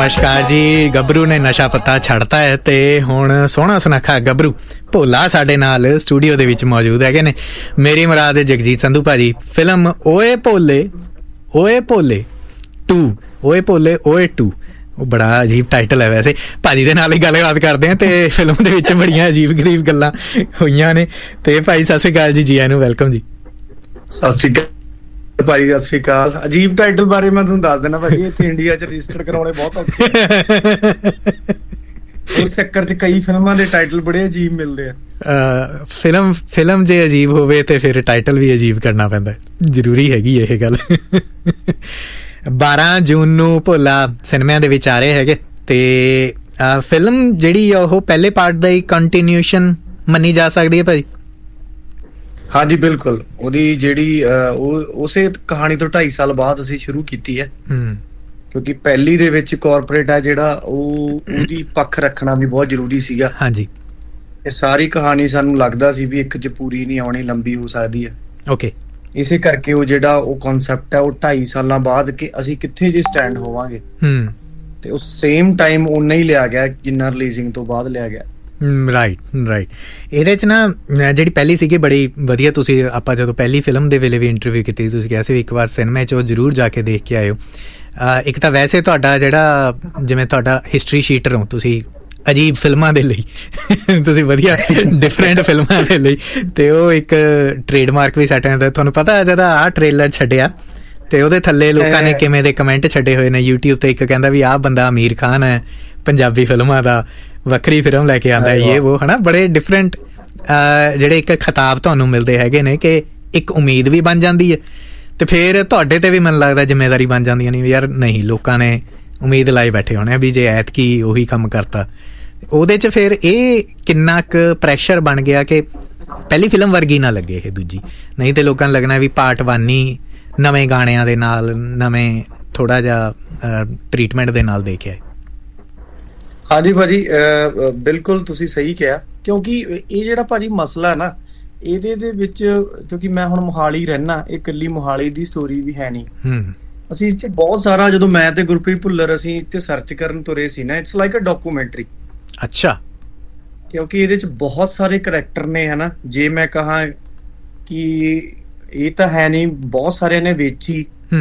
ਨਮਸਕਾਰ ਜੀ। ਗੱਭਰੂ ਨੇ ਨਸ਼ਾ ਪੱਤਾ ਛੱਡਤਾ ਹੈ ਤੇ ਹੁਣ ਸੋਹਣਾ ਸੁਨੱਖਾ ਗੱਭਰੂ ਭੋਲਾ ਸਾਡੇ ਨਾਲ ਸਟੂਡੀਓ ਦੇ ਵਿੱਚ ਮੌਜੂਦ ਹੈਗੇ ਨੇ। ਮੇਰੀ ਮੁਰਾਦ ਜਗਜੀਤ ਸੰਧੂ ਭਾਜੀ। ਫਿਲਮ ਓਏ ਭੋਲੇ 2 ਓਏ ਭੋਲੇ ਓਏ 2 ਉਹ ਬੜਾ ਅਜੀਬ ਟਾਈਟਲ ਹੈ। ਵੈਸੇ ਭਾਜੀ ਦੇ ਨਾਲ ਹੀ ਗੱਲਬਾਤ ਕਰਦੇ ਹਾਂ ਤੇ ਫਿਲਮ ਦੇ ਵਿੱਚ ਬੜੀਆਂ ਅਜੀਬ ਗਰੀਬ ਗੱਲਾਂ ਹੋਈਆਂ ਨੇ। ਤੇ ਭਾਈ ਸਤਿ ਸ਼੍ਰੀ ਅਕਾਲ ਜੀ, ਜੀ ਆਇਆਂ ਨੂੰ, ਵੈਲਕਮ ਜੀ। ਸਤਿ ਸ਼੍ਰੀ ਅਕਾਲ ਭਾਈ, ਸਤਿ ਸ਼੍ਰੀ ਅਕਾਲ। ਅਜੀਬ ਟਾਈਟਲ ਬਾਰੇ ਮੈਂ ਤੁਹਾਨੂੰ ਦੱਸ ਦਿੰਦਾ ਭਾਜੀ, ਇੱਥੇ ਇੰਡੀਆ 'ਚ ਰਜਿਸਟਰ ਕਰਾਉਣੇ ਬਹੁਤ ਔਖੇ। ਉਸ ਚੱਕਰ 'ਚ ਕਈ ਫਿਲਮਾਂ ਦੇ ਟਾਈਟਲ ਬੜੇ ਅਜੀਬ ਮਿਲਦੇ ਆ। ਫਿਲਮ ਜੇ ਅਜੀਬ ਹੋਵੇ ਤੇ ਫਿਰ ਟਾਈਟਲ ਵੀ ਅਜੀਬ ਕਰਨਾ ਪੈਂਦਾ, ਜ਼ਰੂਰੀ ਹੈਗੀ ਇਹ ਗੱਲ। 12 ਜੂਨ ਨੂੰ ਭੋਲਾ ਸਿਨੇਮਿਆਂ ਦੇ ਵਿੱਚ ਆ ਰਹੇ ਹੈਗੇ ਤੇ ਫਿਲਮ ਜਿਹੜੀ ਆ ਉਹ ਪਹਿਲੇ ਪਾਰਟ ਦਾ ਹੀ ਕੰਟੀਨਿਊਸ਼ਨ ਮੰਨੀ ਜਾ ਸਕਦੀ ਹੈ ਭਾਜੀ। ਹਾਂਜੀ ਬਿਲਕੁਲ, ਉਹਦੀ ਜਿਹੜੀ ਉਸੇ ਕਹਾਣੀ ਤੋਂ 2.5 ਸਾਲ ਬਾਅਦ ਅਸੀਂ ਸ਼ੁਰੂ ਕੀਤੀ ਹੈ। ਕਿਉਂਕਿ ਪਹਿਲੀ ਦੇ ਵਿੱਚ ਕਾਰਪੋਰੇਟ ਆ ਜਿਹੜਾ ਉਹਦੀ ਪੱਖ ਰੱਖਣਾ ਵੀ ਬਹੁਤ ਜ਼ਰੂਰੀ ਸੀਗਾ। ਹਾਂਜੀ, ਇਹ ਸਾਰੀ ਕਹਾਣੀ ਸਾਨੂੰ ਲੱਗਦਾ ਸੀ ਵੀ ਇੱਕ 'ਚ ਪੂਰੀ ਨਹੀਂ ਆਉਣੀ, ਲੰਬੀ ਹੋ ਸਕਦੀ ਹੈ। ਓਕੇ, ਇਸੇ ਕਰਕੇ ਉਹ ਜਿਹੜਾ ਉਹ ਕਨਸੈਪਟ ਹੈ ਉਹ 2.5 ਸਾਲਾਂ ਬਾਅਦ ਕਿ ਅਸੀਂ ਕਿੱਥੇ ਜੇ ਸਟੈਂਡ ਹੋਵਾਂਗੇ ਤੇ ਉਹ ਸੇਮ ਟਾਈਮ ਓਨਾ ਹੀ ਲਿਆ ਗਿਆ ਜਿੰਨਾ ਰਿਲੀਜ਼ਿੰਗ ਤੋਂ ਬਾਅਦ ਲਿਆ ਗਿਆ। ਰਾਈਟ। ਇਹਦੇ 'ਚ ਨਾ ਜਿਹੜੀ ਪਹਿਲੀ ਸੀਗੀ ਬੜੀ ਵਧੀਆ। ਤੁਸੀਂ ਆਪਾਂ ਜਦੋਂ ਪਹਿਲੀ ਫਿਲਮ ਦੇ ਵੇਲੇ ਵੀ ਇੰਟਰਵਿਊ ਕੀਤੀ, ਤੁਸੀਂ ਕਿਹਾ ਸੀ ਵੀ ਇੱਕ ਵਾਰ ਸਿਨੇਮੇ 'ਚ ਉਹ ਜ਼ਰੂਰ ਜਾ ਕੇ ਦੇਖ ਕੇ ਆਇਓ। ਇੱਕ ਤਾਂ ਵੈਸੇ ਤੁਹਾਡਾ ਜਿਹੜਾ ਜਿਵੇਂ ਤੁਹਾਡਾ ਹਿਸਟਰੀ ਸ਼ੀਟਰ ਹੋ ਤੁਸੀਂ ਅਜੀਬ ਫਿਲਮਾਂ ਦੇ ਲਈ, ਤੁਸੀਂ ਵਧੀਆ ਡਿਫਰੈਂਟ ਫਿਲਮਾਂ ਦੇ ਲਈ, ਤੇ ਉਹ ਇੱਕ ਟ੍ਰੇਡਮਾਰਕ ਵੀ ਸੈੱਟ ਹੁੰਦਾ। ਤੁਹਾਨੂੰ ਪਤਾ ਜਦੋਂ ਆਹ ਟ੍ਰੇਲਰ ਛੱਡਿਆ ਤੇ ਉਹਦੇ ਥੱਲੇ ਲੋਕਾਂ ਨੇ ਕਿਵੇਂ ਦੇ ਕਮੈਂਟ ਛੱਡੇ ਹੋਏ ਨੇ YouTube ਤੇ। ਇੱਕ ਕਹਿੰਦਾ ਵੀ ਆਹ ਬੰਦਾ ਅਮੀਰ ਖਾਨ ਹੈ, ਪੰਜਾਬੀ ਫਿਲਮਾਂ ਦਾ ਵੱਖਰੀ ਫਿਲਮ ਲੈ ਕੇ ਆਉਂਦਾ, ਇਹ ਉਹ ਹਨਾ। ਬੜੇ ਡਿਫਰੈਂਟ ਜਿਹੜੇ ਇੱਕ ਖਿਤਾਬ ਤੁਹਾਨੂੰ ਮਿਲਦੇ ਹੈਗੇ ਨੇ ਕਿ ਇੱਕ ਉਮੀਦ ਵੀ ਬਣ ਜਾਂਦੀ ਹੈ ਤੇ ਫਿਰ ਤੁਹਾਡੇ ਤੇ ਵੀ ਮੈਨੂੰ ਲੱਗਦਾ ਜ਼ਿੰਮੇਵਾਰੀ ਬਣ ਜਾਂਦੀਆਂ ਨੇ ਵੀ ਯਾਰ ਨਹੀਂ, ਲੋਕਾਂ ਨੇ ਉਮੀਦ ਲਾਈ ਬੈਠੇ ਹੋਣੇ ਵੀ ਜੇ ਐਤਕੀ ਉਹੀ ਕੰਮ ਕਰਤਾ। ਉਹਦੇ 'ਚ ਫਿਰ ਇਹ ਕਿੰਨਾ ਕੁ ਪ੍ਰੈਸ਼ਰ ਬਣ ਗਿਆ ਕਿ ਪਹਿਲੀ ਫਿਲਮ ਵਰਗੀ ਨਾ ਲੱਗੇ ਇਹ ਦੂਜੀ। ਨਹੀਂ ਤੇ ਲੋਕਾਂ ਨੂੰ ਲੱਗਣਾ ਵੀ ਪਾਰਟ 1 ਹੀ ਨਵੇਂ ਗਾਣਿਆਂ ਦੇ ਨਾਲ, ਨਵੇਂ ਥੋੜਾ ਜਿਹਾ ਟਰੀਟਮੈਂਟ ਦੇ ਨਾਲ ਦੇਖਿਆ। ਹਾਂਜੀ ਭਾਜੀ, ਬਿਲਕੁਲ ਤੁਸੀਂ ਸਹੀ ਕਿਹਾ। ਕਿਉਂਕਿ ਇਹ ਜਿਹੜਾ ਭਾਜੀ ਮਸਲਾ ਹੈ ਨਾ, ਇਹਦੇ ਦੇ ਵਿੱਚ ਕਿਉਂਕਿ ਮੈਂ ਹੁਣ ਮੋਹਾਲੀ ਰਹਿਣਾ, ਇਹ ਇਕੱਲੀ ਮੋਹਾਲੀ ਦੀ ਸਟੋਰੀ ਵੀ ਹੈ ਨਹੀਂ। ਅਸੀਂ ਇੱਥੇ ਬਹੁਤ ਸਾਰਾ, ਜਦੋਂ ਮੈਂ ਤੇ ਗੁਰਪ੍ਰੀਤ ਭੁੱਲਰ ਅਸੀਂ ਇੱਥੇ ਸਰਚ ਕਰਨ ਤੁਰੇ ਸੀ ਨਾ, ਇਟਸ ਲਾਈਕ ਅ ਡਾਕੂਮੈਂਟਰੀ। ਅੱਛਾ, ਕਿਉਂਕਿ ਇਹਦੇ 'ਚ ਬਹੁਤ ਸਾਰੇ ਕਰੈਕਟਰ ਨੇ ਹਨਾ। ਜੇ ਮੈਂ ਕਹਾਂ ਕਿ ਇਹ ਤਾਂ ਹੈ ਨਹੀਂ, ਬਹੁਤ ਸਾਰਿਆਂ ਨੇ ਵੇਚੀ,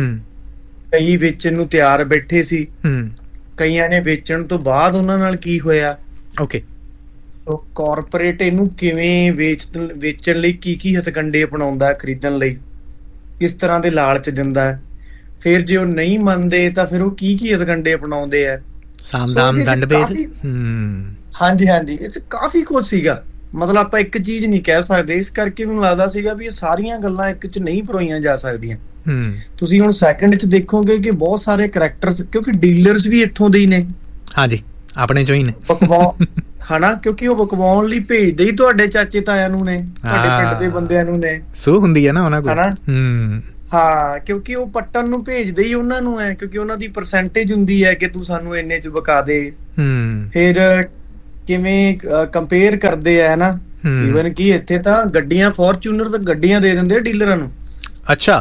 ਕਈ ਵੇਚਣ ਨੂੰ ਤਿਆਰ ਬੈਠੇ ਸੀ, ਕਈਆਂ ਨੇ ਵੇਚਣ ਤੋਂ ਬਾਅਦ ਉਹਨਾਂ ਨਾਲ ਕੀ ਹੋਇਆ। ਓਕੇ, ਸੋ ਕਾਰਪੋਰੇਟ ਇਹਨੂੰ ਕਿਵੇਂ ਵੇਚਣ ਲਈ ਕੀ ਹਥਕੰਡੇ ਅਪਣਾਉਂਦਾ, ਖਰੀਦਣ ਲਈ ਕਿਸ ਤਰ੍ਹਾਂ ਦੇ ਲਾਲਚ ਦਿੰਦਾ। ਫਿਰ ਜੇ ਉਹ ਨਹੀਂ ਮੰਨਦੇ ਤਾਂ ਫਿਰ ਉਹ ਕੀ ਹਥਕੰਡੇ ਅਪਣਾਉਂਦੇ ਆ। ਸਾਮਦਾਮ ਦੰਡ ਭੇਦ। ਹਾਂਜੀ, ਇਹ 'ਚ ਕਾਫੀ ਕੁਝ ਸੀਗਾ। ਮਤਲਬ ਆਪਾਂ ਇੱਕ ਚੀਜ਼ ਨਹੀਂ ਕਹਿ ਸਕਦੇ। ਇਸ ਕਰਕੇ ਮੈਨੂੰ ਲੱਗਦਾ ਸੀਗਾ ਵੀ ਇਹ ਸਾਰੀਆਂ ਗੱਲਾਂ ਇੱਕ 'ਚ ਨਹੀਂ ਪਰੋਈਆਂ ਜਾ ਸਕਦੀਆਂ। ਤੁਸੀਂ ਹੁਣ ਸੈਕਿੰਡ 'ਚ ਦੇਖੋਗੇ ਕਿ ਬਹੁਤ ਸਾਰੇ ਕਰੈਕਟਰਸ, ਕਿਉਂਕਿ ਡੀਲਰਸ ਵੀ ਇੱਥੋਂ ਦੇ ਹੀ ਨੇ। ਹਾਂਜੀ, ਆਪਣੇ ਚੋਂ ਹੀ ਨੇ ਹਨਾ, ਕਿਉਂਕਿ ਉਹ ਬਕਵਾਉਣ ਲਈ ਭੇਜਦੇ ਹੀ ਤੁਹਾਡੇ ਚਾਚੇ ਤਾਇਆਂ ਨੂੰ ਨੇ, ਤੁਹਾਡੇ ਪਿੰਡ ਦੇ ਬੰਦਿਆਂ ਨੂੰ ਨੇ। ਸੋ ਹੁੰਦੀ ਹੈ ਨਾ ਉਹਨਾਂ ਕੋਲ ਹਨਾ। ਹਾਂ, ਕਿਉਂਕਿ ਉਹ ਪੱਟਣ ਨੂੰ ਭੇਜਦੇ ਹੀ ਉਹਨਾਂ ਨੂੰ ਹੈ, ਕਿਉਂਕਿ ਉਹਨਾਂ ਦੀ ਪਰਸੈਂਟੇਜ ਹੁੰਦੀ ਹੈ ਕਿ ਤੂੰ ਸਾਨੂੰ ਇੰਨੇ 'ਚ ਵਿਕਾ ਦੇ। ਫਿਰ ਕਿਵੇਂ ਕੰਪੇਅਰ ਕਰਦੇ ਆ ਹਨਾ। ਈਵਨ ਕਿ ਇੱਥੇ ਤਾਂ ਗੱਡੀਆਂ, ਫੋਰਚੂਨਰ ਤਾਂ ਗੱਡੀਆਂ ਦੇ ਦਿੰਦੇ ਆ ਡੀਲਰਾਂ ਨੂੰ। ਅੱਛਾ,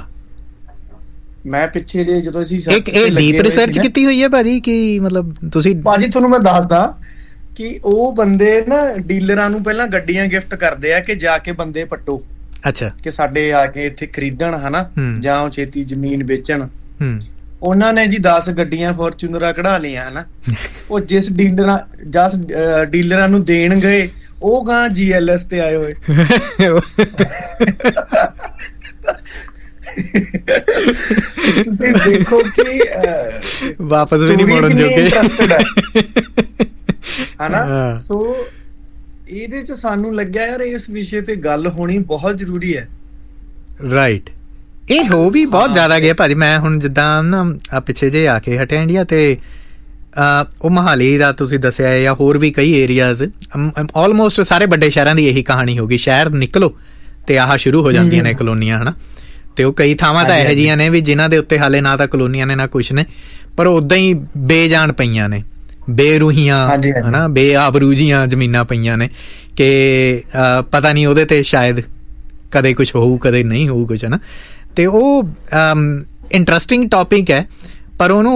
ਮੈਂ ਪਿੱਛੇ ਜੇ ਜਦੋਂ ਅਸੀਂ ਡੀਪ ਰਿਸਰਚ ਕੀਤੀ ਹੋਈ ਹੈ ਭਾਜੀ ਕਿ ਮਤਲਬ ਤੁਸੀਂ ਭਾਜੀ ਤੁਹਾਨੂੰ ਮੈਂ ਦੱਸਦਾ ਕਿ ਉਹ ਬੰਦੇ ਨਾ ਡੀਲਰਾਂ ਨੂੰ ਪਹਿਲਾਂ ਗੱਡੀਆਂ ਗਿਫਟ ਕਰਦੇ ਆ ਕਿ ਜਾ ਕੇ ਬੰਦੇ ਪੱਟੋ। ਅੱਛਾ, ਕਿ ਸਾਡੇ ਆ ਕੇ ਇੱਥੇ ਖਰੀਦਣ ਹਨਾ, ਜਾਂ ਉਹ ਛੇਤੀ ਜ਼ਮੀਨ ਵੇਚਣ। ਉਹਨਾਂ ਨੇ ਜੀ 10 ਗੱਡੀਆਂ ਫੋਰਚੂਨਰਾਂ ਕਢਾ ਲਈਆਂ ਹਨਾ। ਉਹ ਜਿਸ ਡੀਲਰਾਂ ਨੂੰ ਦੇਣ ਗਏ ਉਹ ਗਾਂ GLS ਤੇ ਆਏ ਹੋਏ। ਤੁਸੀਂ ਦੇਖੋ ਕਿ ਵਾਪਸ ਵੀ ਨਹੀਂ ਮੋੜਨ ਜੋਗੇ ਹਨਾ। ਸੋ ਇਹਦੇ 'ਚ ਸਾਨੂੰ ਲੱਗਿਆ ਯਾਰ ਇਸ ਵਿਸ਼ੇ ਤੇ ਗੱਲ ਹੋਣੀ ਬਹੁਤ ਜ਼ਰੂਰੀ ਹੈ। ਰਾਈਟ, ਇਹ ਹੋ ਵੀ ਬਹੁਤ ਜ਼ਿਆਦਾ ਗਿਆ ਭਾਜੀ। ਮੈਂ ਹੁਣ ਜਿੱਦਾਂ ਨਾ ਪਿੱਛੇ ਜੇ ਆ ਕੇ ਹਟਿਆ ਇੰਡੀਆ ਤੇ ਉਹ ਮੋਹਾਲੀ ਦਾ ਤੁਸੀਂ ਦੱਸਿਆ ਜਾਂ ਹੋਰ ਵੀ ਕਈ ਏਰੀਆਜ਼, ਆਲਮੋਸਟ ਸਾਰੇ ਵੱਡੇ ਸ਼ਹਿਰਾਂ ਦੀ ਇਹੀ ਕਹਾਣੀ ਹੋ ਗਈ। ਸ਼ਹਿਰ ਨਿਕਲੋ ਤੇ ਆਹ ਸ਼ੁਰੂ ਹੋ ਜਾਂਦੀਆਂ ਨੇ ਕਲੋਨੀਆਂ ਹਨਾ। ਤੇ ਉਹ ਕਈ ਥਾਵਾਂ ਤਾਂ ਇਹੋ ਜਿਹੀਆਂ ਨੇ ਵੀ ਜਿਨ੍ਹਾਂ ਦੇ ਉੱਤੇ ਹਾਲੇ ਨਾ ਤਾਂ ਕਲੋਨੀਆਂ ਨੇ ਨਾ ਕੁਛ ਨੇ, ਪਰ ਓਦਾਂ ਹੀ ਬੇਜਾਨ ਪਈਆਂ ਨੇ, ਬੇਰੂਹੀਆਂ ਹਨਾ, ਬੇਆਬਰੂ ਜੀਆਂ ਜ਼ਮੀਨਾਂ ਪਈਆਂ ਨੇ ਕਿ ਪਤਾ ਨਹੀਂ ਉਹਦੇ ਤੇ ਸ਼ਾਇਦ ਕਦੇ ਕੁਛ ਹੋਊ ਕਦੇ ਨਹੀਂ ਹੋਊ ਕੁਛ ਹਨਾ। ਤੇ ਉਹ ਇੰਟਰਸਟਿੰਗ ਟੌਪਿਕ ਹੈ, ਪਰ ਉਹਨੂੰ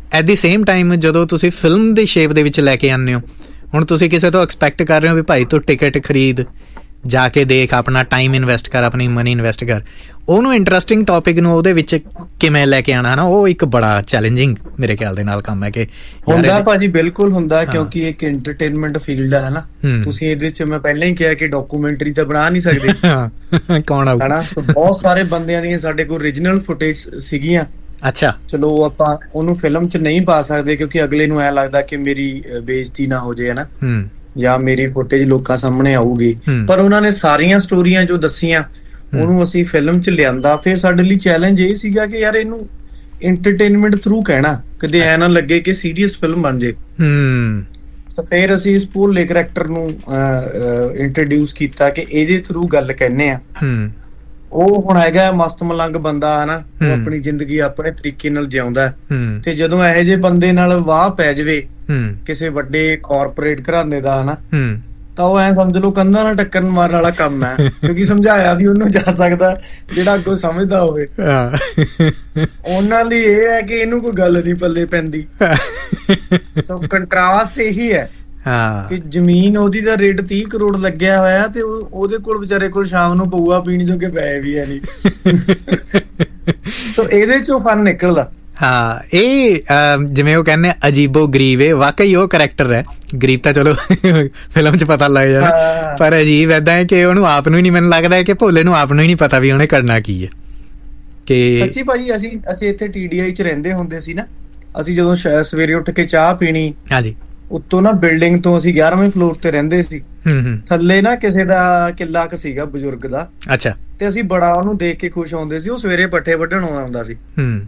ਐਟ ਦੀ ਸੇਮ ਟਾਈਮ ਜਦੋਂ ਤੁਸੀਂ ਫਿਲਮ ਦੀ ਸ਼ੇਪ ਦੇ ਵਿੱਚ ਲੈ ਕੇ ਆਉਂਦੇ ਹੋ, ਹੁਣ ਤੁਸੀਂ ਕਿਸੇ ਤੋਂ ਐਕਸਪੈਕਟ ਕਰ ਰਹੇ ਹੋ ਵੀ ਭਾਈ ਤੂੰ ਟਿਕਟ ਖਰੀਦ, ਜਾ ਕੇ ਦੇਖ, ਆਪਣਾ ਟਾਈਮ ਇਨਵੈਸਟ ਕਰ, ਆਪਣੀ ਮਨੀ ਇਨਵੈਸਟ ਕਰ, ਉਹਨੂੰ ਇੰਟਰਸਟਿੰਗ ਟੌਪਿਕ ਨੂੰ ਉਹਦੇ ਵਿੱਚ ਕਿਵੇਂ ਲੈ ਕੇ ਆਉਣਾ ਹੈ ਨਾ, ਉਹ ਇੱਕ ਬੜਾ ਚੈਲੰਜਿੰਗ ਮੇਰੇ ਖਿਆਲ ਦੇ ਨਾਲ ਕੰਮ ਹੈ। ਕਿ ਹੁੰਦਾ ਭਾਜੀ, ਬਿਲਕੁਲ ਹੁੰਦਾ, ਕਿਉਂਕਿ ਇੱਕ ਐਂਟਰਟੇਨਮੈਂਟ ਫੀਲਡ ਹੈ ਨਾ। ਤੁਸੀਂ ਇਹਦੇ ਚ, ਮੈਂ ਪਹਿਲਾਂ ਹੀ ਕਿਹਾ ਕਿ ਡਾਕੂਮੈਂਟਰੀ ਤਾਂ ਬਣਾ ਨਹੀਂ ਸਕਦੇ, ਕੌਣ ਆਊ ਹਨਾ। ਬਹੁਤ ਸਾਰੇ ਬੰਦਿਆਂ ਦੀਆਂ ਸਾਡੇ ਕੋਲ ਓਰੀਜਨਲ ਫੁਟੇਜ ਸੀਗੀਆਂ। ਅੱਛਾ, ਚਲੋ ਆਪਾਂ ਉਹਨੂੰ ਫਿਲਮ ਚ ਨਹੀਂ ਪਾ ਸਕਦੇ ਕਿਉਂਕਿ ਅਗਲੇ ਨੂੰ ਐ ਲੱਗਦਾ ਕਿ ਮੇਰੀ ਬੇਇੱਜ਼ਤੀ ਨਾ ਹੋ ਜਾਏ ਹਨਾ, ਜਾਂ ਮੇਰੀ ਫੁਟੇਜ ਲੋਕਾਂ ਸਾਹਮਣੇ ਆਊਗੀ। ਪਰ ਉਹਨਾਂ ਨੇ ਸਾਰੀਆਂ ਸਟੋਰੀਆਂ ਜੋ ਦੱਸੀਆਂ ਉਹਨੂੰ ਅਸੀਂ ਫਿਲਮ ਚ ਲਿਆਂਦਾ। ਫਿਰ ਸਾਡੇ ਲਈ ਚੈਲੰਜ ਇਹ ਸੀਗਾ ਕਿ ਯਾਰ ਇਹਨੂੰ ਐਂਟਰਟੇਨਮੈਂਟ ਥਰੂ ਕਹਿਣਾ, ਕਦੇ ਐ ਨਾ ਲੱਗੇ ਕਿ ਸੀਰੀਅਸ ਫਿਲਮ ਬਣ ਜੇ। ਫਿਰ ਅਸੀਂ ਇਸ ਭੋਲੇ ਕਰੈਕਟਰ ਨੂੰ ਇੰਟਰੋਡਿਊਸ ਕੀਤਾ ਕਿ ਇਹਦੇ ਥਰੂ ਗੱਲ ਕਹਿੰਦੇ ਆ। ਉਹ ਹੁਣ ਹੈਗਾ ਮਸਤ ਮਲੰਗ ਬੰਦਾ ਹਨਾ, ਉਹ ਆਪਣੀ ਜ਼ਿੰਦਗੀ ਆਪਣੇ ਤਰੀਕੇ ਨਾਲ ਜਿਉਂਦਾ, ਤੇ ਜਦੋਂ ਇਹੋ ਜਿਹੇ ਬੰਦੇ ਨਾਲ ਵਾਹ ਪੈ ਜਾਵੇ ਕਿਸੇ ਵੱਡੇ ਕਾਰਪੋਰੇਟ ਘਰਾਣੇ ਦਾ ਹਨਾ, ਤਾਂ ਉਹ ਐ ਸਮਝ ਲਓ ਕੰਧਾਂ ਨਾਲ ਟੱਕਰ ਮਾਰਨ ਵਾਲਾ ਕੰਮ ਹੈ। ਕਿਉਂਕਿ ਸਮਝਾਇਆ ਵੀ ਉਹਨੂੰ ਜਾ ਸਕਦਾ ਜਿਹੜਾ ਅੱਗੋਂ ਸਮਝਦਾ ਹੋਵੇ। ਉਹਨਾਂ ਲਈ ਇਹ ਹੈ ਕਿ ਇਹਨੂੰ ਕੋਈ ਗੱਲ ਨਹੀਂ ਪੱਲੇ ਪੈਂਦੀ। ਸੋ ਕੰਟਰਾਸਟ ਇਹੀ ਹੈ ਕਿ ਜ਼ਮੀਨ ਉਹਦੀ ਦਾ ਰੇਟ 30 ਕਰੋੜ ਲੱਗਿਆ ਹੋਇਆ ਤੇ ਉਹਦੇ ਕੋਲ ਵਿਚਾਰੇ ਕੋਲ ਸ਼ਾਮ ਨੂੰ ਪਊਆ ਪੀਣ ਜੋਗੇ ਪੈਸੇ ਵੀ ਹੈ ਨਹੀਂ। ਸੋ ਇਹਦੇ ਚੋਂ ਫਨ ਨਿਕਲਦਾ। ਹਾਂ, ਇਹ ਜਿਵੇਂ ਉਹ ਕਹਿੰਦੇ ਅਜੀਬੋ ਗਰੀਬ, ਇਹ ਵਾਕਈ ਉਹ ਕਰੈਕਟਰ ਹੈ। ਗਰੀਬ ਤਾਂ ਚਲੋ ਫਿਲਮ 'ਚ ਪਤਾ ਲੱਗ ਜਾਣਾ, ਪਰ ਅਜੀਬ ਏਦਾਂ ਹੈ ਕਿ ਉਹਨੂੰ ਆਪ ਨੂੰ ਹੀ ਨਹੀਂ, ਮੈਨੂੰ ਲੱਗਦਾ ਕਿ ਭੋਲੇ ਨੂੰ ਆਪ ਨੂੰ ਹੀ ਨਹੀਂ ਪਤਾ ਵੀ ਉਹਨੇ ਕਰਨਾ ਕੀ ਹੈ। ਕਿ ਸੱਚੀ ਭਾਜੀ, ਅਸੀਂ ਇੱਥੇ TDI 'ਚ ਰਹਿੰਦੇ ਹੁੰਦੇ ਸੀ ਨਾ, ਅਸੀਂ ਜਦੋਂ ਸਵੇਰੇ ਉੱਠ ਕੇ ਚਾਹ ਪੀਣੀ, ਹਾਂਜੀ, ਉੱਤੋਂ ਨਾ ਬਿਲਡਿੰਗ ਤੋਂ ਅਸੀਂ 11ਵੇਂ ਫਲੋਰ ਤੇ ਰਹਿੰਦੇ ਸੀ, ਥੱਲੇ ਨਾ ਕਿਸੇ ਦਾ ਕਿੱਲਾ ਕ ਸੀਗਾ ਬਜ਼ੁਰਗ ਦਾ। ਅੱਛਾ, ਤੇ ਅਸੀਂ ਬੜਾ ਉਹਨੂੰ ਦੇਖ ਕੇ ਖੁਸ਼ ਹੁੰਦੇ ਸੀ। ਉਹ ਸਵੇਰੇ ਪੱਠੇ ਵੱਢਣ ਆਉਂਦਾ ਹੁੰਦਾ ਸੀ,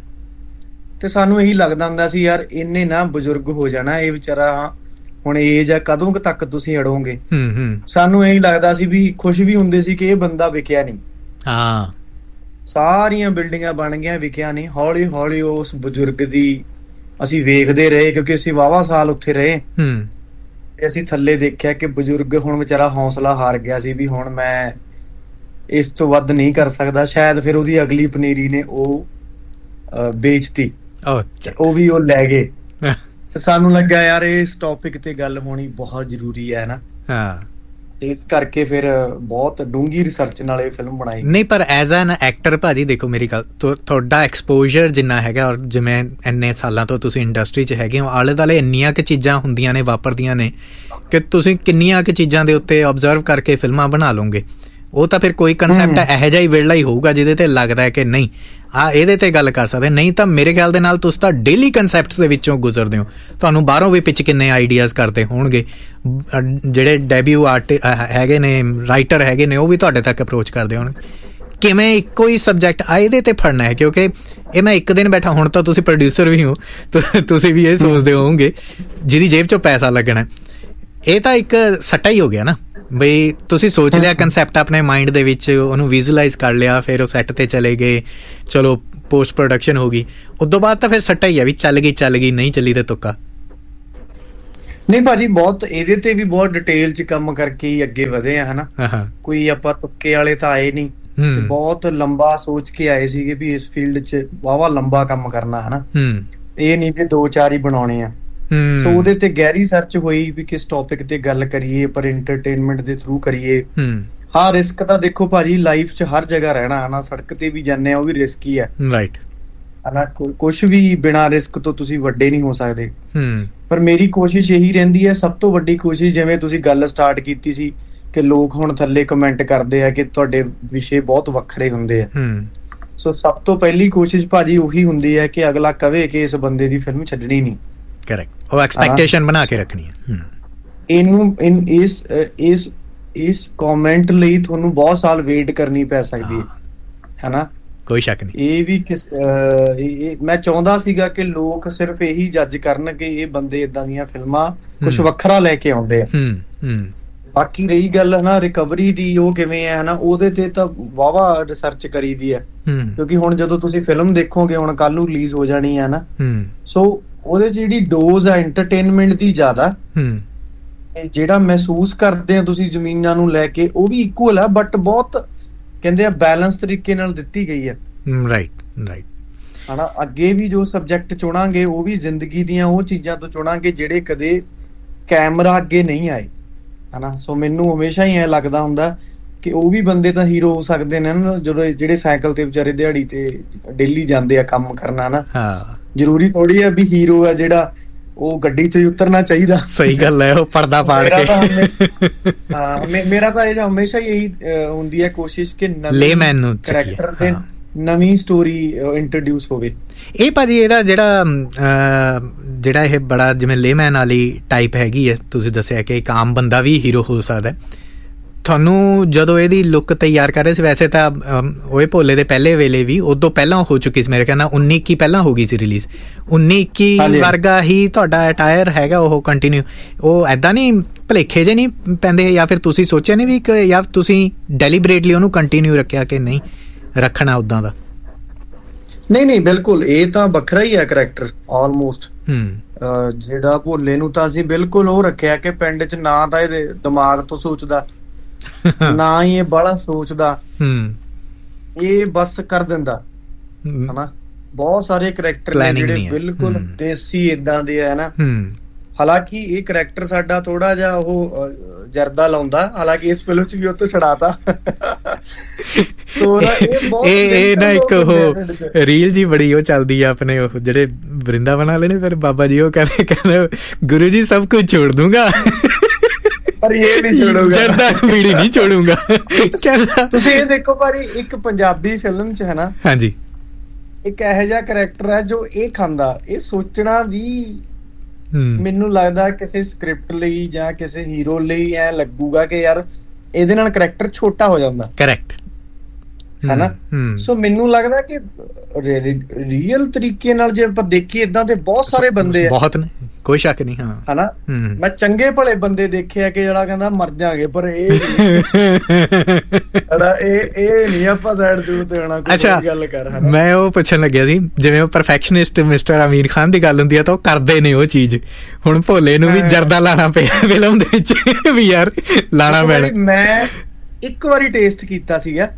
ਤੇ ਸਾਨੂੰ ਇਹੀ ਲੱਗਦਾ ਹੁੰਦਾ ਸੀ ਯਾਰ ਇਹਨੇ ਨਾ ਬਜ਼ੁਰਗ ਹੋ ਜਾਣਾ, ਇਹ ਵਿਚਾਰਾ ਹੁਣ ਏਜ ਆ, ਕਦੋਂ ਤੱਕ ਤੁਸੀਂ ਅੜੋਗੇ। ਸਾਨੂੰ ਇਹੀ ਲੱਗਦਾ ਸੀ ਵੀ ਖੁਸ਼ ਵੀ ਹੁੰਦੇ ਸੀ ਕਿ ਇਹ ਬੰਦਾ ਵਿਕਿਆ ਨਹੀਂ। ਹਾਂ, ਸਾਰੀਆਂ ਬਿਲਡਿੰਗਾਂ ਬਣ ਗਈਆਂ, ਵਿਕਿਆ ਨਹੀਂ। ਹੌਲੀ ਹੌਲੀ ਉਸ ਬਜ਼ੁਰਗ ਦੀ ਅਸੀਂ ਵੇਖਦੇ ਰਹੇ, ਕਿਉਂਕਿ ਅਸੀਂ ਵਾਹਵਾ ਸਾਲ ਉੱਥੇ ਰਹੇ, ਤੇ ਅਸੀਂ ਥੱਲੇ ਦੇਖਿਆ ਕਿ ਬਜ਼ੁਰਗ ਹੁਣ ਵਿਚਾਰਾ ਹੌਸਲਾ ਹਾਰ ਗਿਆ ਸੀ ਵੀ ਹੁਣ ਮੈਂ ਇਸ ਤੋਂ ਵੱਧ ਨਹੀਂ ਕਰ ਸਕਦਾ। ਸ਼ਾਇਦ ਫਿਰ ਉਹਦੀ ਅਗਲੀ ਪਨੀਰੀ ਨੇ ਉਹ ਵੇਚਤੀ, ਉਹ ਵੀ ਉਹ ਲੈ ਗਏ। ਸਾਨੂੰ ਲੱਗਾ ਯਾਰ ਇਸ ਟੌਪਿਕ ਤੇ ਗੱਲ ਹੋਣੀ ਬਹੁਤ ਜ਼ਰੂਰੀ ਹੈ ਨਾ। ਹਾਂ, ਇਸ ਕਰਕੇ ਫਿਰ ਬਹੁਤ ਡੂੰਘੀ ਰਿਸਰਚ ਨਾਲ ਇਹ ਫਿਲਮ ਬਣਾਈ। ਨਹੀਂ, ਪਰ ਐਜ਼ ਐਨ ਐਕਟਰ ਭਾਜੀ ਦੇਖੋ, ਮੇਰੀ ਗੱਲ, ਤੁਹਾਡਾ ਐਕਸਪੋਜ਼ਰ ਜਿੰਨਾ ਹੈਗਾ, ਔਰ ਜਿਵੇਂ ਇੰਨੇ ਸਾਲਾਂ ਤੋਂ ਤੁਸੀਂ ਇੰਡਸਟਰੀ 'ਚ ਹੈਗੇ ਹੋ, ਆਲੇ ਦੁਆਲੇ ਇੰਨੀਆਂ ਕੁ ਚੀਜ਼ਾਂ ਹੁੰਦੀਆਂ ਨੇ, ਵਾਪਰਦੀਆਂ ਨੇ, ਕਿ ਤੁਸੀਂ ਕਿੰਨੀਆਂ ਕੁ ਚੀਜ਼ਾਂ ਦੇ ਉੱਤੇ ਓਬਜ਼ਰਵ ਕਰਕੇ ਫਿਲਮਾਂ ਬਣਾ ਲਓਗੇ। ਉਹ ਤਾਂ ਫਿਰ ਕੋਈ ਕਨਸੈਪਟ ਇਹੋ ਜਿਹਾ ਹੀ ਵਿਹਲਾ ਹੀ ਹੋਊਗਾ ਜਿਹਦੇ ਤੇ ਲੱਗਦਾ ਹੈ ਕਿ ਨਹੀਂ ਇਹਦੇ ਤੇ ਗੱਲ ਕਰ ਸਕਦੇ। ਨਹੀਂ ਤਾਂ ਮੇਰੇ ਖਿਆਲ ਦੇ ਨਾਲ ਤੁਸੀਂ ਤਾਂ ਡੇਲੀ ਕਨਸੈਪਟਸ ਦੇ ਵਿੱਚੋਂ ਗੁਜ਼ਰਦੇ ਹੋ। ਤੁਹਾਨੂੰ ਬਾਹਰੋਂ ਵੀ ਪਿੱਛੇ ਕਿੰਨੇ ਆਈਡੀਆਜ਼ ਕਰਦੇ ਹੋਣਗੇ, ਜਿਹੜੇ ਡੈਬਿਊ ਹੈਗੇ ਨੇ, ਰਾਈਟਰ ਹੈਗੇ ਨੇ, ਉਹ ਵੀ ਤੁਹਾਡੇ ਤੱਕ ਅਪਰੋਚ ਕਰਦੇ ਹੋਣਗੇ। ਕਿਵੇਂ ਇੱਕੋ ਹੀ ਸਬਜੈਕਟ ਇਹਦੇ ਤੇ ਫੜਨਾ ਹੈ, ਕਿਉਂਕਿ ਇਹ ਮੈਂ ਇੱਕ ਦਿਨ ਬੈਠਾ, ਹੁਣ ਤਾਂ ਤੁਸੀਂ ਪ੍ਰੋਡਿਊਸਰ ਵੀ ਹੋ, ਤੁਸੀਂ ਵੀ ਇਹ ਸੋਚਦੇ ਹੋਵੋਗੇ ਜਿਹਦੀ ਜੇਬ 'ਚੋਂ ਪੈਸਾ ਲੱਗਣਾ। ਇਹ ਤਾਂ ਇੱਕ ਸੱਟਾ ਹੀ ਹੋ ਗਿਆ ਨਾ ਬਈ, ਤੁਸੀਂ ਸੋਚ ਲਿਆ ਕਨਸੈਪਟ ਆਪਣੇ ਮਾਈਂਡ ਦੇ ਵਿੱਚ, ਉਹਨੂੰ ਵਿਜ਼ੂਅਲਾਈਜ਼ ਕਰ ਲਿਆ, ਫਿਰ ਉਹ ਸੈੱਟ ਤੇ ਚਲੇ ਗਏ, ਚਲੋ ਪੋਸਟ ਪ੍ਰੋਡਕਸ਼ਨ ਹੋ ਗਈ, ਉਦੋਂ ਬਾਅਦ ਤਾਂ ਫਿਰ ਸੱਟਾ ਹੀ ਆ ਵੀ ਚੱਲ ਗਈ, ਨਹੀਂ ਚੱਲੀ ਤੇ ਤੁੱਕਾ। ਨਹੀਂ ਭਾਜੀ, ਬਹੁਤ ਇਹਦੇ ਤੇ ਵੀ ਬਹੁਤ ਡਿਟੇਲ 'ਚ ਕੰਮ ਕਰਕੇ ਹੀ ਅੱਗੇ ਵਧੇ ਆ ਹਨਾ। ਕੋਈ ਆਪਾਂ ਤੁੱਕੇ ਵਾਲੇ ਤਾਂ ਆਏ ਨਹੀਂ, ਤੇ ਬਹੁਤ ਲੰਬਾ ਸੋਚ ਕੇ ਆਏ ਸੀਗੇ ਵੀ ਇਸ ਫੀਲਡ 'ਚ ਵਾਹਵਾ ਲੰਬਾ ਕੰਮ ਕਰਨਾ ਹਨਾ। ਇਹ ਨਹੀਂ ਵੀ 2-4 ਹੀ ਬਣਾਉਣੇ ਆ। ਸੋ ਉਹਦੇ ਤੇ ਗਹਿਰੀ ਸਰਚ ਹੋਈ ਵੀ ਕਿਸ ਟੌਪਿਕ ਤੇ ਗੱਲ ਕਰੀਏ, ਪਰ ਐਂਟਰਟੇਨਮੈਂਟ ਦੇ ਥਰੂ ਕਰੀਏ। ਹਾਂ, ਰਿਸਕ ਤਾਂ ਦੇਖੋ ਭਾਜੀ ਲਾਈਫ 'ਚ ਹਰ ਜਗ੍ਹਾ ਰਹਿਣਾ ਹਨਾ। ਸੜਕ ਤੇ ਵੀ ਜਾਂਦੇ ਆ, ਉਹ ਵੀ ਰਿਸਕ ਹੀ ਹੈ, ਰਾਈਟ ਹਨਾ। ਕੁਛ ਵੀ ਬਿਨਾਂ ਰਿਸਕ ਤੋਂ ਤੁਸੀਂ ਵੱਡੇ ਨਹੀਂ ਹੋ ਸਕਦੇ। ਪਰ ਮੇਰੀ ਕੋਸ਼ਿਸ਼ ਇਹੀ ਰਹਿੰਦੀ ਹੈ, ਸਭ ਤੋਂ ਵੱਡੀ ਕੋਸ਼ਿਸ਼, ਜਿਵੇਂ ਤੁਸੀਂ ਗੱਲ ਸਟਾਰਟ ਕੀਤੀ ਸੀ ਕਿ ਲੋਕ ਹੁਣ ਥੱਲੇ ਕਮੈਂਟ ਕਰਦੇ ਆ ਕਿ ਤੁਹਾਡੇ ਵਿਸ਼ੇ ਬਹੁਤ ਵੱਖਰੇ ਹੁੰਦੇ ਆ। ਸੋ ਸਭ ਤੋਂ ਪਹਿਲੀ ਕੋਸ਼ਿਸ਼ ਭਾਜੀ ਉਹੀ ਹੁੰਦੀ ਹੈ ਕਿ ਅਗਲਾ ਕਵੇ ਕਿ ਇਸ ਬੰਦੇ ਦੀ ਫਿਲਮ ਛੱਡਣੀ ਨਹੀਂ। ਕਰੈਕਟ, ਉਹ ਐਕਸਪੈਕਟੇਸ਼ਨ ਬਣਾ ਕੇ ਰੱਖਣੀ ਹੈ। ਇਹਨੂੰ ਇਸ ਕਮੈਂਟ ਲਈ ਤੁਹਾਨੂੰ ਬਹੁਤ ਸਾਲ ਵੇਟ ਕਰਨੀ ਪੈ ਸਕਦੀ ਹੈ ਹਨਾ, ਕੋਈ ਸ਼ੱਕ ਨਹੀਂ। ਇਹ ਵੀ ਮੈਂ ਚਾਹੁੰਦਾ ਸੀਗਾ ਕਿ ਲੋਕ ਸਿਰਫ ਇਹੀ ਜੱਜ ਕਰਨ ਕਿ ਇਹ ਬੰਦੇ ਏਦਾਂ ਦੀਆਂ ਫਿਲਮਾਂ ਕੁਛ ਵੱਖਰਾ ਲੈ ਕੇ ਆਉਂਦੇ ਆ। ਬਾਕੀ ਰਹੀ ਗੱਲ ਹਨਾ ਰਿਕਵਰੀ ਦੀ, ਉਹ ਕਿਵੇਂ ਹੈ ਹਨਾ, ਉਹਦੇ ਤੇ ਤਾਂ ਵਾਹਵਾ ਰਿਸਰਚ ਕਰੀ ਦੀ ਹੈ। ਕਿਉਂਕਿ ਹੁਣ ਜਦੋਂ ਤੁਸੀਂ ਫਿਲਮ ਦੇਖੋਗੇ, ਹੁਣ ਕੱਲ ਨੂੰ ਰਿਲੀਜ਼ ਹੋ ਜਾਣੀ ਹੈ ਨਾ, ਸੋ ਉਹਦੇ ਚ ਜਿਹੜੀ ਡੋਜ਼ ਆ ਐਂਟਰਟੇਨਮੈਂਟ ਦੀ ਜ਼ਿਆਦਾ, ਜਿਹੜਾ ਮਹਿਸੂਸ ਕਰਦੇ ਆ ਤੁਸੀਂ ਜ਼ਮੀਨਾਂ ਨੂੰ ਲੈ ਕੇ, ਉਹ ਵੀ ਇਕੁਅਲ ਆ, ਬਟ ਬਹੁਤ ਕਹਿੰਦੇ ਆ ਬੈਲੈਂਸ ਤਰੀਕੇ ਨਾਲ ਦਿੱਤੀ ਗਈ ਹੈ। ਰਾਈਟ। ਹਨਾ। ਅੱਗੇ ਵੀ ਜੋ ਸਬਜੈਕਟ ਚੁਣਾਂਗੇ ਉਹ ਵੀ ਜ਼ਿੰਦਗੀ ਦੀਆਂ ਉਹ ਚੀਜ਼ਾਂ ਤੋਂ ਚੁਣਾਂਗੇ ਜਿਹੜੇ ਕਦੇ ਕੈਮਰਾ ਅੱਗੇ ਨਹੀਂ ਆਏ, ਹਨਾ। ਸੋ ਮੈਨੂੰ ਹਮੇਸ਼ਾ ਹੀ ਐ ਲੱਗਦਾ ਹੁੰਦਾ ਕਿ ਉਹ ਵੀ ਬੰਦੇ ਤਾਂ ਹੀਰੋ ਹੋ ਸਕਦੇ ਨੇ ਨਾ, ਜਦੋਂ ਜਿਹੜੇ ਸਾਈਕਲ ਤੇ ਵਿਚਾਰੇ ਦਿਹਾੜੀ ਤੇ ਡੇਲੀ ਜਾਂਦੇ ਆ ਕੰਮ ਕਰਨਾ ਨਾ। ਜ਼ਰੂਰੀ ਥੋੜੀ ਆ ਵੀ ਹੀਰੋ ਆ ਜਿਹੜਾ ਉਹ ਗੱਡੀ 'ਚ ਹੀ ਉਤਰਨਾ ਚਾਹੀਦਾ। ਸਹੀ ਗੱਲ ਹੈ, ਉਹ ਪਰਦਾ ਪਾੜ ਕੇ। ਹਾਂ, ਮੇਰਾ ਤਾਂ ਇਹ ਹਮੇਸ਼ਾ ਹੀ ਇਹੀ ਹੁੰਦੀ ਹੈ ਕੋਸ਼ਿਸ਼ ਕਿ ਲੇਮੈਨ ਨੂੰ ਕਰੈਕਟਰ ਦੇ ਨਵੀਂ ਸਟੋਰੀ ਇੰਟਰੋਡਿਊਸ ਹੋਵੇ। ਇਹ ਭਾਜੀ ਇਹਦਾ ਜਿਹੜਾ ਇਹ ਬੜਾ ਜਿਵੇਂ ਲੇਮੈਨ ਵਾਲੀ ਟਾਈਪ ਹੈਗੀ ਹੈ, ਤੁਸੀਂ ਦੱਸਿਆ ਕਿ ਇੱਕ ਆਮ ਬੰਦਾ ਵੀ ਹੀਰੋ ਹੋ ਸਕਦਾ। ਤੁਹਾਨੂੰ ਜਦੋਂ ਇਹਦੀ ਲੁੱਕ ਤਿਆਰ ਕਰ ਰਹੇ ਸੀ, ਵੈਸੇ ਤਾਂ ਓਏ ਭੋਲੇ ਦੇ ਪਹਿਲੇ ਵੇਲੇ ਵੀ ਉਦੋਂ ਪਹਿਲਾਂ ਹੋ ਚੁੱਕੀ ਸੀ, ਮੇਰੇ ਖਿਆਲ ਨਾਲ 19-21 ਪਹਿਲਾਂ ਹੋ ਗਈ ਸੀ ਰਿਲੀਜ਼। 19-21 ਵਰਗਾ ਹੀ ਤੁਹਾਡਾ ਅਟਾਇਰ ਹੈਗਾ ਉਹ ਕੰਟੀਨਿਊ। ਉਹ ਐਦਾਂ ਨਹੀਂ ਭੁਲੇਖੇ ਜੇ ਨਹੀਂ ਪੈਂਦੇ, ਜਾਂ ਫਿਰ ਤੁਸੀਂ ਸੋਚਿਆ ਨਹੀਂ ਵੀ ਜਾਂ ਤੁਸੀਂ ਡੈਲੀਬਰੇਟਲੀ ਉਹਨੂੰ ਕੰਟੀਨਿਊ ਰੱਖਿਆ ਕਿ ਨਹੀਂ ਰੱਖਣਾ ਉੱਦਾਂ ਦਾ? ਨਹੀਂ, ਬਿਲਕੁਲ ਇਹ ਤਾਂ ਵੱਖਰਾ ਹੀ ਹੈ ਕਰੈਕਟਰ ਆਲਮੋਸਟ। ਜਿਹੜਾ ਭੋਲੇ ਨੂੰ ਤਾਂ ਅਸੀਂ ਬਿਲਕੁਲ ਉਹ ਰੱਖਿਆ ਕਿ ਪਿੰਡ 'ਚ ਨਾ ਤਾਂ ਇਹਦੇ ਦਿਮਾਗ ਤੋਂ ਸੋਚਦਾ, ਨਾ ਹੀ ਇਹ ਬਾਹਲਾ ਸੋਚਦਾ, ਇਹ ਬਸ ਕਰ ਦਿੰਦਾ, ਹਨਾ। ਬਹੁਤ ਸਾਰੇ ਕਰੈਕਟਰ ਨੇ ਜਿਹੜੇ ਬਿਲਕੁਲ ਦੇਸੀ ਏਦਾਂ ਦੇ ਆ ਨਾ। ਹਾਲਾਂਕਿ ਇਹ ਕਰੈਕਟਰ ਸਾਡਾ ਥੋੜਾ ਜਿਹਾ ਉਹ ਜਰਦਾ ਲਾਉਂਦਾ, ਹਾਲਾਂਕਿ ਇਸ ਫਿਲਮ 'ਚ ਵੀ ਉਹ ਤੋਂ ਛੜਾਤਾ। ਸੋ ਇਹ ਨਾ ਇੱਕ ਉਹ ਰੀਲ ਜੀ ਬੜੀ ਉਹ ਚੱਲਦੀ ਆ ਆਪਣੇ ਉਹ ਜਿਹੜੇ ਵਰਿੰਦਾਵਨ ਵਾਲੇ ਨੇ, ਫਿਰ ਬਾਬਾ ਜੀ ਉਹ ਕਹਿੰਦੇ ਗੁਰੂ ਜੀ ਸਭ ਕੁਝ ਛੋੜ ਦੂੰਗਾ ਪਰ ਇਹ ਨਹੀਂ ਛੋੜੂਗਾ, ਜਰਦਾ ਬੀੜੀ ਨਹੀਂ ਛੋੜੂਗਾ। ਤੁਸੀਂ ਇਹ ਦੇਖੋ ਭਾਰੀ, ਇੱਕ ਪੰਜਾਬੀ ਫਿਲਮ 'ਚ ਹੈ ਨਾ, ਹਾਂਜੀ, ਇੱਕ ਇਹੋ ਜਿਹਾ ਕਰੈਕਟਰ ਹੈ ਜੋ ਇਹ ਖਾਂਦਾ। ਇਹ ਸੋਚਣਾ ਵੀ ਮੈਨੂੰ ਲੱਗਦਾ ਕਿਸੇ ਸਕ੍ਰਿਪਟ ਲਈ ਜਾਂ ਕਿਸੇ ਹੀਰੋ ਲਈ ਐ ਲੱਗੂਗਾ ਕਿ ਯਾਰ ਇਹਦੇ ਨਾਲ ਕਰੈਕਟਰ ਛੋਟਾ ਹੋ ਜਾਂਦਾ। ਕਰੈਕਟ ਹਨਾ। ਸੋ ਮੈਨੂੰ ਲੱਗਦਾ ਕਿ ਰੀਅਲ ਤਰੀਕੇ ਨਾਲ ਜੇ ਆਪਾਂ ਦੇਖੀਏ ਇਦਾਂ ਦੇ ਬਹੁਤ ਸਾਰੇ ਬੰਦੇ ਆ, ਬਹੁਤ ਨੇ, ਕੋਈ ਸ਼ੱਕ ਨਹੀਂ। ਹਾਂ, ਹਨਾ। ਮੈਂ ਚੰਗੇ ਭਲੇ ਬੰਦੇ ਦੇਖੇ ਆ ਕਿ ਜਿਹੜਾ ਕਹਿੰਦਾ ਮਰ ਜਾਗੇ, ਪਰ ਇਹ ਨਹੀਂ ਆਪਾਂ ਸਾਈਡ ਤੇ ਹੋਣਾ। ਕੋਈ ਗੱਲ ਕਰ। ਮੈਂ ਉਹ ਪੁੱਛਣ ਲੱਗਿਆ ਸੀ, ਜਿਵੇਂ ਉਹ ਪਰਫੈਕਸ਼ਨਿਸਟ ਮਿਸਟਰ ਅਮੀਰ ਖਾਨ ਦੀ ਗੱਲ ਹੁੰਦੀ ਆ ਤਾਂ ਉਹ ਕਰਦੇ ਨੇ ਉਹ ਚੀਜ਼। ਹੁਣ ਭੋਲੇ ਨੂੰ ਵੀ ਜਰਦਾ ਲਾਣਾ ਪਿਆ ਫਿਲਮ ਦੇ ਵਿੱਚ ਵੀ, ਯਾਰ ਲਾਣਾ ਪੈਣਾ। ਮੈਂ ਇੱਕ ਵਾਰੀ ਟੇਸਟ ਕੀਤਾ ਸੀਗਾ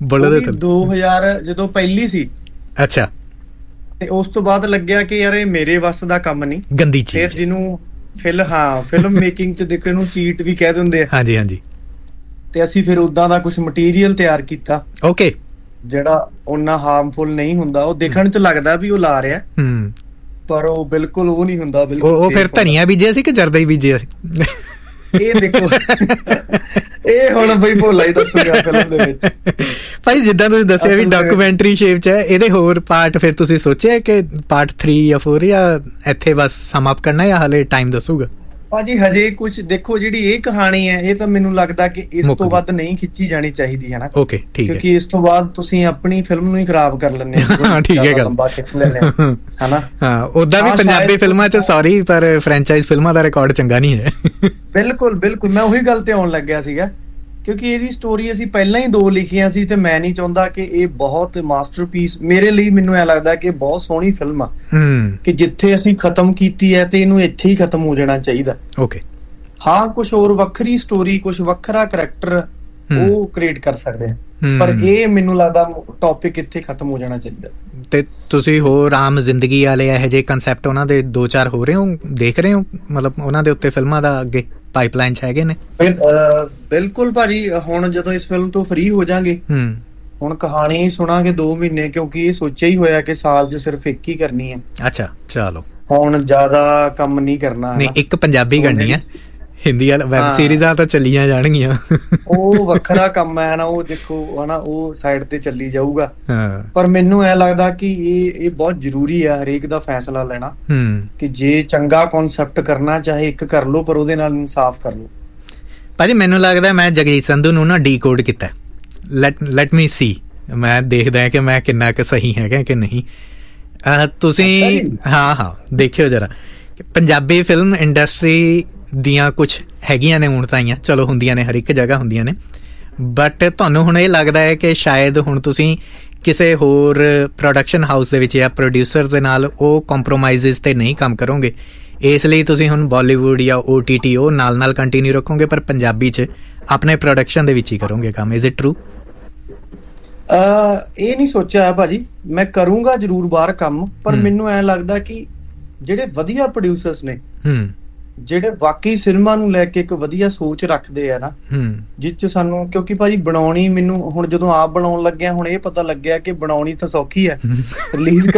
2000 ਜਦੋਂ ਪਹਿਲੀ ਸੀ। ਅੱਛਾ। ਤੇ ਉਸ ਤੋਂ ਬਾਅਦ ਲੱਗਿਆ ਕਿ ਯਾਰ ਇਹ ਮੇਰੇ ਵੱਸ ਦਾ ਕੰਮ ਨਹੀਂ, ਗੰਦੀ ਚੀਜ਼ ਜਿਹਨੂੰ ਫਿਲਮ ਮੇਕਿੰਗ 'ਚ ਦੇਖੋ ਇਹਨੂੰ ਚੀਟ ਵੀ ਕਹਿ ਦਿੰਦੇ ਆ। ਹਾਂਜੀ। ਤੇ ਅਸੀਂ ਫਿਰ ਉਦਾਂ ਦਾ ਕੁਝ ਮਟੀਰੀਅਲ ਤਿਆਰ ਕੀਤਾ, ਓਕੇ, ਜਿਹੜਾ ਉਹਨਾਂ ਹਾਰਮਫੁਲ ਨਹੀਂ ਹੁੰਦਾ। ਉਹ ਦੇਖਣ 'ਚ ਲੱਗਦਾ ਵੀ ਉਹ ਲਾ ਰਿਹਾ, ਪਰ ਉਹ ਬਿਲਕੁਲ ਉਹ ਨਹੀਂ ਹੁੰਦਾ। ਬਿਲਕੁਲ ਉਹ ਫਿਰ ਧਨੀਆ ਬੀਜਿਆ ਸੀ ਕਿ ਜਰਦਾ ਹੀ ਬੀਜਿਆ ਸੀ? ਇਹ ਦੇਖੋ, ਇਹ ਹੁਣ ਬਈ ਭੋਲਾ ਹੀ ਦੱਸੂਗਾ ਫਿਲਮ ਦੇ ਵਿੱਚ। ਭਾਈ ਜਿੱਦਾਂ ਤੁਸੀਂ ਦੱਸਿਆ ਵੀ ਡਾਕੂਮੈਂਟਰੀ ਸ਼ੇਪ 'ਚ ਹੈ, ਇਹਦੇ ਹੋਰ ਪਾਰਟ ਫਿਰ ਤੁਸੀਂ ਸੋਚਿਆ ਕਿ ਪਾਰਟ 3 ਜਾਂ 4 ਜਾਂ ਇੱਥੇ ਬਸ ਸਮ ਅਪ ਕਰਨਾ, ਜਾਂ ਹਾਲੇ ਟਾਈਮ ਦੱਸੂਗਾ? ਭਾਜੀ ਹਜੇ ਕੁਝ ਦੇਖੋ, ਜਿਹੜੀ ਇਹ ਕਹਾਣੀ ਹੈ ਇਹ ਤਾਂ ਮੈਨੂੰ ਲੱਗਦਾ ਕਿ ਇਸ ਤੋਂ ਵੱਧ ਨਹੀਂ ਖਿੱਚੀ ਜਾਣੀ ਚਾਹੀਦੀ ਹੈ ਨਾ। ਓਕੇ, ਠੀਕ ਹੈ। ਕਿਉਂਕਿ ਇਸ ਤੋਂ ਬਾਅਦ ਤੁਸੀਂ ਆਪਣੀ ਫਿਲਮ ਨੂੰ ਹੀ ਖਰਾਬ ਕਰ ਲੈਂਦੇ ਹੋ। ਹਾਂ, ਠੀਕ ਹੈ ਗੱਲ। ਲੰਬਾ ਖਿੱਚ ਲੈਂਦੇ ਹੋ, ਹਨਾ। ਹਾਂ, ਉਦਾਂ ਵੀ ਪੰਜਾਬੀ ਫਿਲਮਾਂ 'ਚ ਸੌਰੀ ਪਰ ਫਰੈਂਚਾਈਜ਼ ਫਿਲਮਾਂ ਦਾ ਰਿਕਾਰਡ ਚੰਗਾ ਨਹੀਂ ਹੈ। ਬਿਲਕੁਲ, ਮੈਂ ਉਹੀ ਗੱਲ ਤੇ ਆਉਣ ਲੱਗਿਆ ਸੀਗਾ, ਕਿਉਂਕਿ ਇਹਦੀ ਸਟੋਰੀ ਅਸੀਂ ਪਹਿਲਾਂ ਹੀ 2 ਲਿਖੀਆਂ ਸੀ ਤੇ ਮੈਂ ਨਹੀਂ ਚਾਹੁੰਦਾ ਕਿ ਇਹ ਬਹੁਤ ਮਾਸਟਰਪੀਸ ਮੇਰੇ ਲਈ। ਮੈਨੂੰ ਐ ਲੱਗਦਾ ਕਿ ਬਹੁਤ ਸੋਹਣੀ ਫਿਲਮ ਆ, ਕਿ ਜਿੱਥੇ ਅਸੀਂ ਖਤਮ ਕੀਤੀ ਹੈ ਤੇ ਇਹਨੂੰ ਇੱਥੇ ਹੀ ਖਤਮ ਹੋ ਜਾਣਾ ਚਾਹੀਦਾ। ਓਕੇ, ਹਾਂ, ਕੁਝ ਹੋਰ ਵੱਖਰੀ ਸਟੋਰੀ, ਕੁਝ ਵੱਖਰਾ ਕਰੈਕਟਰ ਉਹ ਕ੍ਰੀਏਟ ਕਰ ਸਕਦੇ ਆ, ਪਰ ਇਹ ਮੈਨੂੰ ਲੱਗਦਾ ਟੌਪਿਕ ਇੱਥੇ ਖਤਮ ਹੋ ਜਾਣਾ ਚਾਹੀਦਾ। ਤੇ ਤੁਸੀਂ ਹੋਰ ਆਮ ਜ਼ਿੰਦਗੀ ਵਾਲੇ ਇਹੋ ਜਿਹੇ ਕਨਸੈਪਟ ਉਹਨਾਂ ਦੇ 2-4 ਹੋ ਰਹੇ ਹੋ, ਦੇਖ ਰਹੇ ਹੋ? ਮਤਲਬ ਉਹਨਾਂ ਦੇ ਉੱਤੇ ਫਿਲਮਾਂ ਦਾ ਅੱਗੇ ਪਾਈਪਲਾਈਨ 'ਚ ਹੈਗੇ ਨੇ? ਬਿਲਕੁਲ ਭਾਜੀ, ਹੁਣ ਜਦੋਂ ਇਸ ਫਿਲਮ ਤੋਂ ਫ੍ਰੀ ਹੋ ਜਾਾਂਗੇ, ਹੁਣ ਕਹਾਣੀ ਸੁਣਾਂਗੇ 2 ਮਹੀਨੇ, ਕਿਉਂਕਿ ਇਹ ਸੋਚਿਆ ਹੀ ਹੋਇਆ ਕਿ ਸਾਲ 'ਚ ਸਿਰਫ ਇੱਕ ਹੀ ਕਰਨੀ ਹੈ। ਅੱਛਾ, ਚਲੋ ਹੁਣ ਜ਼ਿਆਦਾ ਕੰਮ ਨਹੀਂ ਕਰਨਾ। ਨਹੀਂ, ਇੱਕ ਪੰਜਾਬੀ ਕਰਨੀ ਹੈ, ਹਿੰਦੀ ਵਾਲਾ ਵੈਬ ਸੀਰੀਜ਼ਾਂ ਤਾਂ ਚੱਲੀਆਂ ਜਾਣਗੀਆਂ, ਉਹ ਵੱਖਰਾ ਕੰਮ ਹੈ ਨਾ। ਉਹ ਦੇਖੋ ਹਨਾ, ਉਹ ਸਾਈਡ ਤੇ ਚੱਲੀ ਜਾਊਗਾ। ਪਰ ਮੈਨੂੰ ਐ ਲੱਗਦਾ ਕਿ ਇਹ ਬਹੁਤ ਜ਼ਰੂਰੀ ਆ ਹਰੇਕ ਦਾ ਫੈਸਲਾ ਲੈਣਾ, ਕਿ ਜੇ ਚੰਗਾ ਕਨਸੈਪਟ ਕਰਨਾ ਚਾਹੇ ਇੱਕ ਕਰ ਲਓ, ਪਰ ਉਹਦੇ ਨਾਲ ਇਨਸਾਫ ਕਰ ਲਓ। ਭਾਜੀ ਮੈਨੂੰ ਲੱਗਦਾ ਮੈਂ ਜਗਜੀਤ ਸੰਧੂ ਨੂੰ ਨਾ ਡੀਕੋਡ ਕੀਤਾ। ਲੈਟ ਮੀ ਸੀ, ਮੈਂ ਦੇਖਦਾ ਕਿ ਮੈਂ ਕਿੰਨਾ ਕੁ ਸਹੀ ਹੈਗਾ ਕਿ ਨਹੀਂ। ਤੁਸੀਂ ਹਾਂ ਦੇਖਿਓ ਜਰਾ, ਪੰਜਾਬੀ ਫਿਲਮ ਇੰਡਸਟਰੀ ਦੀਆਂ ਕੁਝ ਹੈਗੀਆਂ ਨੇ ਹੁਣ ਤਾਈਆਂ, ਚਲੋ ਹੁੰਦੀਆਂ ਨੇ, ਹਰ ਇੱਕ ਜਗ੍ਹਾ ਹੁੰਦੀਆਂ ਨੇ, ਬਟ ਤੁਹਾਨੂੰ ਹੁਣ ਇਹ ਲੱਗਦਾ ਹੈ ਕਿ ਸ਼ਾਇਦ ਹੁਣ ਤੁਸੀਂ ਕਿਸੇ ਹੋਰ ਪ੍ਰੋਡਕਸ਼ਨ ਹਾਊਸ ਦੇ ਵਿੱਚ ਜਾਂ ਪ੍ਰੋਡਿਊਸਰ ਦੇ ਨਾਲ ਉਹ ਕੰਪਰੋਮਾਈਜ਼ਸ ਤੇ ਨਹੀਂ ਕੰਮ ਕਰੋਗੇ, ਇਸ ਲਈ ਤੁਸੀਂ ਹੁਣ ਬਾਲੀਵੁੱਡ ਜਾਂ OTT ਉਹ ਨਾਲ ਕੰਟੀਨਿਊ ਰੱਖੋਗੇ, ਪਰ ਪੰਜਾਬੀ 'ਚ ਆਪਣੇ ਪ੍ਰੋਡਕਸ਼ਨ ਦੇ ਵਿੱਚ ਹੀ ਕਰੋਗੇ ਕੰਮ। Is it true? ਇਹ ਨਹੀਂ ਸੋਚਿਆ ਹੈ ਭਾਜੀ, ਮੈਂ ਕਰੂੰਗਾ ਜ਼ਰੂਰ ਬਾਹਰ ਕੰਮ, ਪਰ ਮੈਨੂੰ ਐਂ ਲੱਗਦਾ ਕਿ ਜਿਹੜੇ ਵਧੀਆ ਪ੍ਰੋਡਿਊਸਰਸ ਨੇ, ਜਿਹੜੇ ਵਾਕਈ ਸਿਨੇਮਾ ਨੂੰ ਲੈ ਕੇ ਇੱਕ ਵਧੀਆ ਸੋਚ ਰੱਖਦੇ ਆ ਨਾ, ਜਿਸ ਚ ਸਾਨੂੰ, ਕਿਉਂਕਿ ਭਾਜੀ ਬਣਾਉਣੀ, ਮੈਨੂੰ ਹੁਣ ਜਦੋਂ ਆਪ ਬਣਾਉਣ ਲੱਗਿਆ ਹੁਣ ਇਹ ਪਤਾ ਲੱਗਿਆ ਕਿ ਬਣਾਉਣੀ ਤਾਂ ਸੌਖੀ ਹੈ, ਰਿਲੀਜ਼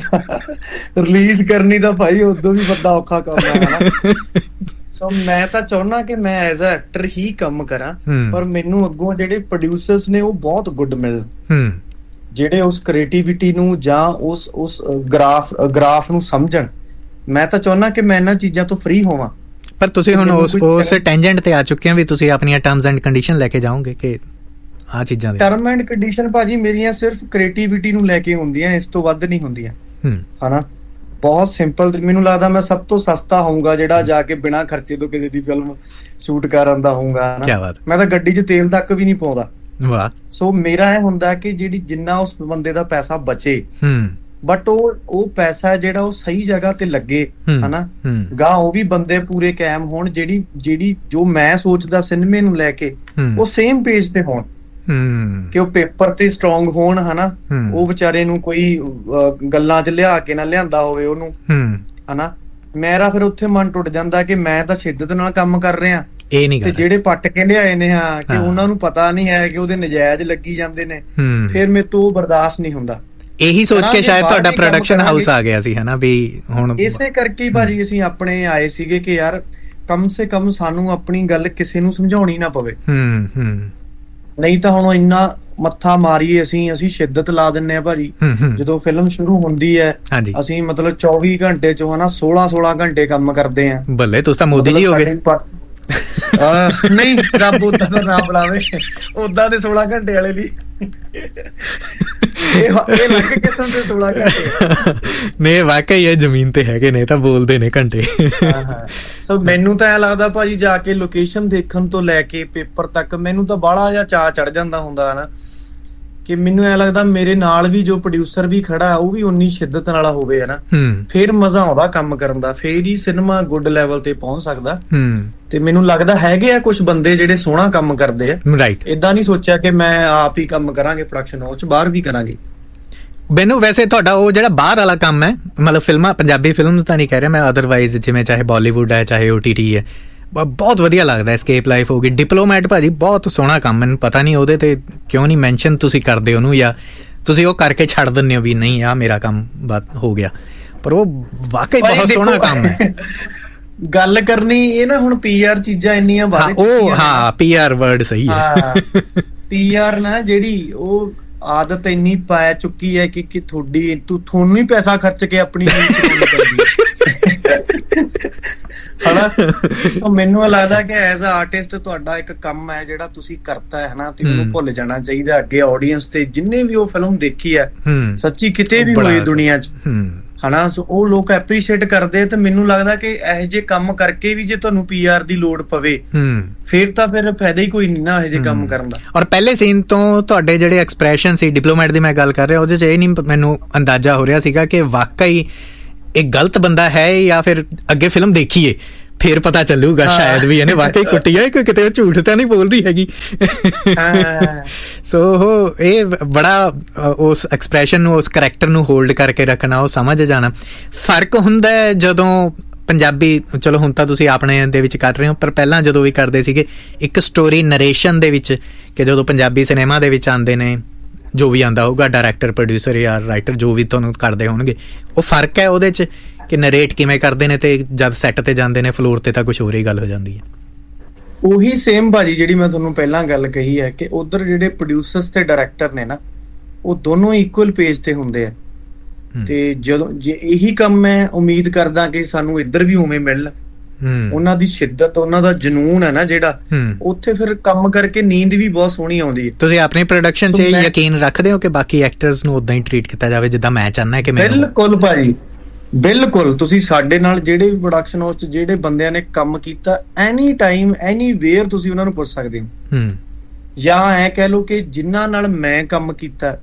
ਕਰਨੀ ਤਾਂ ਭਾਈ ਉਦੋਂ ਵੀ ਵੱਡਾ ਔਖਾ ਕੰਮ ਹੈ ਨਾ। ਸੋ ਮੈਂ ਤਾਂ ਚਾਹੁੰਦਾ ਕਿ ਮੈਂ ਐਜ਼ ਅ ਐਕਟਰ ਹੀ ਕੰਮ ਕਰਾਂ, ਪਰ ਮੈਨੂੰ ਅੱਗੋਂ ਜਿਹੜੇ ਪ੍ਰੋਡਿਊਸਰਸ ਨੇ ਉਹ ਬਹੁਤ ਗੁੱਡ ਮਿਲਣ, ਜਿਹੜੇ ਉਸ ਕ੍ਰੀਏਟੀਵਿਟੀ ਨੂੰ ਜਾਂ ਉਸ ਗ੍ਰਾਫ ਨੂੰ ਸਮਝਣ। ਮੈਂ ਤਾਂ ਚਾਹੁੰਦਾ ਕਿ ਮੈਂ ਇਹਨਾਂ ਚੀਜ਼ਾਂ ਤੋਂ ਫ੍ਰੀ ਹੋਵਾਂ। ਪਰ ਤੁਸੀਂ ਹੁਣ ਉਸ ਟੈਂਜੈਂਟ ਤੇ ਆ ਚੁੱਕੇ ਹੋ ਵੀ ਤੁਸੀਂ ਆਪਣੀਆਂ ਟਰਮਸ ਐਂਡ ਕੰਡੀਸ਼ਨ ਲੈ ਕੇ ਜਾਓਗੇ ਕਿ ਆ ਚੀਜ਼ਾਂ ਦੇ? ਟਰਮ ਐਂਡ ਕੰਡੀਸ਼ਨ ਭਾਜੀ ਮੇਰੀਆਂ ਸਿਰਫ ਕ੍ਰੀਏਟੀਵਿਟੀ ਨੂੰ ਲੈ ਕੇ ਹੁੰਦੀਆਂ, ਇਸ ਤੋਂ ਵੱਧ ਨਹੀਂ ਹੁੰਦੀਆਂ, ਹਨਾ। ਬਹੁਤ ਸਿੰਪਲ, ਮੈਨੂੰ ਲੱਗਦਾ ਮੈਂ ਸਭ ਤੋਂ ਸਸਤਾ ਹੋਊਗਾ ਜਿਹੜਾ ਜਾ ਕੇ ਬਿਨਾਂ ਖਰਚੇ ਤੋਂ ਕਿਸੇ ਦੀ ਫਿਲਮ ਸ਼ੂਟ ਕਰਨ ਦਾ ਹੋਊਗਾ, ਮੈਂ ਤਾਂ ਗੱਡੀ 'ਚ ਤੇਲ ਤੱਕ ਵੀ ਨਹੀਂ ਪਾਉਂਦਾ। ਵਾਹ। ਸੋ ਮੇਰਾ ਇਹ ਹੁੰਦਾ ਕਿ ਜਿਹੜੀ ਜਿੰਨਾ ਉਸ ਬੰਦੇ ਦਾ ਪੈਸਾ ਬਚੇ, ਬਟ ਉਹ ਪੈਸਾ ਜਿਹੜਾ ਉਹ ਸਹੀ ਜਗ੍ਹਾ ਤੇ ਲੱਗੇ, ਹਨਾ, ਗਾਂ ਉਹ ਵੀ ਬੰਦੇ ਪੂਰੇ ਕਾਇਮ ਹੋਣ, ਜਿਹੜੀ ਜੋ ਮੈਂ ਸੋਚਦਾ ਸਿਨੇਮੇ ਨੂੰ ਲੈ ਕੇ ਉਹ ਸੇਮ ਪੇਜ ਤੇ ਹੋਣ, ਕਿ ਉਹ ਪੇਪਰ ਤੇ ਸਟਰੋਂਗ ਹੋਣ, ਹਨਾ। ਉਹ ਵਿਚਾਰੇ ਨੂੰ ਕੋਈ ਗੱਲਾਂ 'ਚ ਲਿਆ ਕੇ ਨਾ ਲਿਆਂਦਾ ਹੋਵੇ ਉਹਨੂੰ, ਹਨਾ। ਮੇਰਾ ਫਿਰ ਉੱਥੇ ਮਨ ਟੁੱਟ ਜਾਂਦਾ ਕਿ ਮੈਂ ਤਾਂ ਸ਼ਿੱਦਤ ਨਾਲ ਕੰਮ ਕਰ ਰਿਹਾ, ਇਹ ਨਹੀਂ, ਤੇ ਜਿਹੜੇ ਪੱਟ ਕੇ ਲਿਆਏ ਨੇ ਕਿ ਉਹਨਾਂ ਨੂੰ ਪਤਾ ਨਹੀਂ ਹੈ ਕਿ ਉਹਦੇ ਨਜਾਇਜ਼ ਲੱਗੀ ਜਾਂਦੇ ਨੇ, ਫਿਰ ਮੇਰੇ ਤੋਂ ਬਰਦਾਸ਼ਤ ਨਹੀਂ ਹੁੰਦਾ। ਇਹੀ ਸੋਚ ਕੇ ਸ਼ਾਇਦ ਤੁਹਾਡਾ ਪ੍ਰੋਡਕਸ਼ਨ ਹਾਊਸ ਆ ਗਿਆ ਸੀ, ਹਨਾ, ਵੀ ਹੁਣ ਇਸੇ ਕਰਕੇ ਭਾਜੀ ਅਸੀਂ ਆਪਣੇ ਆਏ ਸੀਗੇ ਕਿ ਯਾਰ ਕਮ ਸੇ ਕਮ ਸਾਨੂੰ ਆਪਣੀ ਗੱਲ ਕਿਸੇ ਨੂੰ ਸਮਝਾਉਣੀ ਨਾ ਪਵੇ। ਨਹੀਂ ਤਾਂ ਹੁਣ ਇੰਨਾ ਮੱਥਾ ਮਾਰੀਏ ਅਸੀਂ ਸ਼ਿੱਦਤ ਲਾ ਦਿੰਨੇ ਆ ਭਾਜੀ। ਜਦੋਂ ਫਿਲਮ ਸ਼ੁਰੂ ਹੁੰਦੀ ਹੈ ਅਸੀਂ ਮਤਲਬ 24 ਘੰਟੇ ਚੋਂ ਹਨਾ 16 ਘੰਟੇ ਕੰਮ ਕਰਦੇ ਆ। ਬੱਲੇ ਤੁਸੀਂ ਤਾਂ ਮੋਦੀ ਜੀ ਹੋ ਗਏ। ਨਹੀਂ, ਰੱਬ ਉਦਾਂ ਦਾ ਨਾ ਬੁਲਾਵੇ, ਉਦਾਂ ਦੇ 16 ਘੰਟੇ ਵਾਲੇ ਲਈ ਇਹ ਲੱਗ ਕਿਸਮ ਦੇ 16 ਘੰਟੇ ਨੇ, ਵਾਕਈ ਇਹ ਜ਼ਮੀਨ ਤੇ ਹੈਗੇ ਨੇ ਤਾਂ ਬੋਲਦੇ ਨੇ ਘੰਟੇ। ਸੋ ਮੈਨੂੰ ਤਾਂ ਐ ਲੱਗਦਾ ਭਾਜੀ ਜਾ ਕੇ ਲੋਕੇਸ਼ਨ ਦੇਖਣ ਤੋਂ ਲੈ ਕੇ ਪੇਪਰ ਤੱਕ ਮੈਨੂੰ ਤਾਂ ਬਾਹਲਾ ਜਿਹਾ ਚਾਅ ਚੜ ਜਾਂਦਾ ਹੁੰਦਾ ਨਾ, ਕਿ ਮੈਨੂੰ ਐ ਲੱਗਦਾ ਮੇਰੇ ਨਾਲ ਵੀ ਜੋ ਪ੍ਰੋਡਿਊਸਰ ਵੀ ਖੜਾ ਉਹ ਵੀ ਉਨੀ ਸ਼ਿੱਦਤ ਨਾਲ ਹੋਵੇ, ਹਨਾ। ਫੇਰ ਮਜ਼ਾ ਆਉਂਦਾ ਕੰਮ ਕਰਨ ਦਾ, ਫੇਰ ਹੀ ਸਿਨੇਮਾ ਗੁੱਡ ਲੈਵਲ ਤੇ ਪਹੁੰਚ ਸਕਦਾ। ਤੇ ਮੈਨੂੰ ਲੱਗਦਾ ਹੈਗੇ ਆ ਕੁਝ ਬੰਦੇ ਜਿਹੜੇ ਸੋਹਣਾ ਕੰਮ ਕਰਦੇ ਆ। ਏਦਾਂ ਨਹੀਂ ਸੋਚਿਆ ਕਿ ਮੈਂ ਆਪ ਹੀ ਕੰਮ ਕਰਾਂਗੇ ਪ੍ਰੋਡਕਸ਼ਨ ਹਾਊਸ 'ਚ, ਬਾਹਰ ਵੀ ਕਰਾਂਗੇ। ਮੈਨੂੰ ਵੈਸੇ ਤੁਹਾਡਾ ਉਹ ਜਿਹੜਾ ਬਾਹਰ ਵਾਲਾ ਕੰਮ ਹੈ, ਮਤਲਬ ਫਿਲਮਾਂ, ਪੰਜਾਬੀ ਫਿਲਮਸ ਤਾਂ ਨਹੀਂ ਕਹਿ ਰਿਹਾ ਮੈਂ, ਅਦਰਵਾਈਜ਼ ਜਿਵੇਂ ਚਾਹੇ ਬਾਲੀਵੁੱਡ ਹੈ ਚਾਹੇ OTT ਹੈ, ਬਹੁਤ ਵਧੀਆ ਲੱਗਦਾ। ਐਸਕੇਪ ਲਾਈਫ ਹੋ ਗਈ, ਡਿਪਲੋਮੈਟ ਭਾਜੀ ਬਹੁਤ ਸੋਹਣਾ ਕੰਮ। ਮੈਨੂੰ ਪਤਾ ਨਹੀਂ ਉਹਦੇ ਤੇ ਕਿਉਂ ਨਹੀਂ ਮੈਂਸ਼ਨ ਤੁਸੀਂ ਕਰਦੇ ਉਹਨੂੰ, ਜਾਂ ਤੁਸੀਂ ਉਹ ਕਰਕੇ ਛੱਡ ਦਿੰਦੇ ਹੋ ਵੀ ਨਹੀਂ ਆ ਮੇਰਾ ਕੰਮ ਹੋ ਗਿਆ, ਪਰ ਉਹ ਵਾਕਈ ਬਹੁਤ ਸੋਹਣਾ ਕੰਮ ਹੈ। ਗੱਲ ਕਰਨੀ ਇਹ ਨਾ, ਹੁਣ PR ਚੀਜ਼ਾਂ ਇੰਨੀਆਂ ਵੱਧ ਚੁੱਕੀਆਂ। ਹਾਂ, PR ਵਰਡ ਸਹੀ ਹੈ। PR ਨਾ ਜਿਹੜੀ ਉਹ ਆਦਤ ਇੰਨੀ ਪੈ ਚੁੱਕੀ ਹੈ ਕਿ ਤੁਹਾਨੂੰ ਹੀ ਪੈਸਾ ਖਰਚ ਕੇ ਆਪਣੀ ਹਨਾ। ਸੋ ਮੈਨੂੰ ਲੱਗਦਾ ਕਿ ਐਜ਼ ਅ ਆਰਟਿਸਟ ਤੁਹਾਡਾ ਇੱਕ ਕੰਮ ਹੈ ਜਿਹੜਾ ਤੁਸੀਂ ਕਰਤਾ ਹੈ, ਹਨਾ, ਤੇ ਉਹਨੂੰ ਭੁੱਲ ਜਾਣਾ ਚਾਹੀਦਾ। ਅੱਗੇ ਆਡੀਅנס ਤੇ ਜਿੰਨੇ ਵੀ ਉਹ ਫਿਲਮ ਦੇਖੀ ਹੈ, ਸੱਚੀ ਕਿਤੇ ਵੀ ਹੋਏ ਦੁਨੀਆ 'ਚ, ਹਨਾ, ਸੋ ਉਹ ਲੋਕ ਐਪਰੀਸ਼ੀਏਟ ਕਰਦੇ। ਤੇ ਮੈਨੂੰ ਲੱਗਦਾ ਕਿ ਇਹੋ ਜਿਹੇ ਕੰਮ ਕਰਕੇ ਵੀ ਜੇ ਤੁਹਾਨੂੰ PR ਦੀ ਲੋੜ ਪਵੇ, ਫਿਰ ਫਾਇਦਾ ਹੀ ਕੋਈ ਨਹੀਂ ਨਾ ਇਹੋ ਜਿਹੇ ਕੰਮ ਕਰਨ ਦਾ। ਔਰ ਪਹਿਲੇ ਸੀਨ ਤੋਂ ਤੁਹਾਡੇ ਜਿਹੜੇ ਐਕਸਪ੍ਰੈਸ਼ਨ ਸੀ, ਡਿਪਲੋਮੈਟ ਦੀ ਮੈਂ ਗੱਲ ਕਰ ਰਿਹਾ, ਉਹਦੇ 'ਚ ਇਹ ਨਹੀਂ ਮੈਨੂੰ ਅੰਦਾਜ਼ਾ ਹੋ ਰਿਹਾ ਸੀਗਾ ਕਿ ਵਾਕਈ ਇਹ ਗਲਤ ਬੰਦਾ ਹੈ ਜਾਂ ਫਿਰ ਅੱਗੇ ਫਿਲਮ ਦੇਖੀਏ ਫਿਰ ਪਤਾ ਚੱਲੂਗਾ ਸ਼ਾਇਦ ਵੀ ਇਹਨੇ ਵਾਕਈ ਕੁੱਟੀ ਹੈ ਕਿ ਕਿਤੇ ਝੂਠ ਤਾਂ ਨਹੀਂ ਬੋਲ ਰਹੀ ਹੈਗੀ। ਸੋ ਇਹ ਬੜਾ ਉਸ ਐਕਸਪ੍ਰੈਸ਼ਨ ਨੂੰ, ਉਸ ਕਰੈਕਟਰ ਨੂੰ ਹੋਲਡ ਕਰਕੇ ਰੱਖਣਾ, ਉਹ ਸਮਝ ਜਾਣਾ। ਫਰਕ ਹੁੰਦਾ ਹੈ ਜਦੋਂ ਪੰਜਾਬੀ, ਚਲੋ ਹੁਣ ਤਾਂ ਤੁਸੀਂ ਆਪਣੇ ਦੇ ਵਿੱਚ ਕਰ ਰਹੇ ਹੋ, ਪਰ ਪਹਿਲਾਂ ਜਦੋਂ ਵੀ ਕਰਦੇ ਸੀਗੇ ਇੱਕ ਸਟੋਰੀ ਨਰੇਸ਼ਨ ਦੇ ਵਿੱਚ, ਕਿ ਜਦੋਂ ਪੰਜਾਬੀ ਸਿਨੇਮਾ ਦੇ ਵਿੱਚ ਆਉਂਦੇ ਨੇ, ਜੋ ਵੀ ਆਉਂਦਾ ਹੋਊਗਾ ਡਾਇਰੈਕਟਰ, ਪ੍ਰੋਡਿਊਸਰ ਜਾਂ ਰਾਈਟਰ, ਜੋ ਵੀ ਤੁਹਾਨੂੰ ਕਰਦੇ ਹੋਣਗੇ, ਉਹ ਫਰਕ ਹੈ ਉਹਦੇ 'ਚ ਕਿ ਨਰੇਟ ਕਿਵੇਂ ਕਰਦੇ ਨੇ, ਤੇ ਜਦ ਸੈੱਟ ਤੇ ਜਾਂਦੇ ਨੇ ਫਲੋਰ ਤੇ ਤਾਂ ਕੁਝ ਹੋਰ ਹੀ ਗੱਲ ਹੋ ਜਾਂਦੀ ਹੈ। ਉਹੀ ਸੇਮ ਭਾਜੀ ਜਿਹੜੀ ਮੈਂ ਤੁਹਾਨੂੰ ਪਹਿਲਾਂ ਗੱਲ ਕਹੀ ਹੈ ਕਿ ਉਧਰ ਜਿਹੜੇ ਪ੍ਰੋਡਿਊਸਰਸ ਤੇ ਡਾਇਰੈਕਟਰ ਨੇ ਨਾ, ਉਹ ਦੋਨੋਂ ਇਕੁਅਲ ਪੇਜ ਤੇ ਹੁੰਦੇ ਆ। ਤੇ ਜਦੋਂ ਜੇ ਇਹੀ ਕੰਮ ਮੈਂ ਉਮੀਦ ਕਰਦਾ ਕਿ ਸਾਨੂੰ ਇੱਧਰ ਵੀ ਉਵੇਂ ਮਿਲਣ, ਉਹਨਾਂ ਦੀ ਸ਼ਿੱਦਤ, ਉਹਨਾਂ ਦਾ ਜਨੂਨ ਹੈ ਨਾ ਜਿਹੜਾ, ਉੱਥੇ ਫਿਰ ਕੰਮ ਕਰਕੇ ਨੀਂਦ ਵੀ ਬਹੁਤ ਸੋਹਣੀ ਆਉਂਦੀ ਹੈ। ਤੁਸੀਂ ਆਪਣੀ ਪ੍ਰੋਡਕਸ਼ਨ 'ਚ ਯਕੀਨ ਰੱਖਦੇ ਹੋ ਕਿ ਬਾਕੀ ਐਕਟਰਸ ਨੂੰ ਉਦਾਂ ਹੀ ਟ੍ਰੀਟ ਕੀਤਾ ਜਾਵੇ ਜਿੱਦਾਂ ਮੈਂ ਚਾਹੁੰਦਾ ਕਿ ਮੈਂ? ਬਿਲਕੁਲ ਭਾਜੀ, ਬਿਲਕੁਲ। ਤੁਸੀਂ ਸਾਡੇ ਨਾਲ ਜਿਹੜੇ ਵੀ ਪ੍ਰੋਡਕਸ਼ਨ ਹਾਊਸ 'ਚ ਜਿਹੜੇ ਬੰਦਿਆਂ ਨੇ ਕੰਮ ਕੀਤਾ, ਐਨੀ ਟਾਈਮ ਐਨੀਵੇਅਰ ਤੁਸੀਂ ਉਹਨਾਂ ਨੂੰ ਪੁੱਛ ਸਕਦੇ ਹੋ। ਜਾਂ ਐ ਕਹਿ ਲਓ ਕਿ ਜਿਨ੍ਹਾਂ ਨਾਲ ਮੈਂ ਕੰਮ ਕੀਤਾ,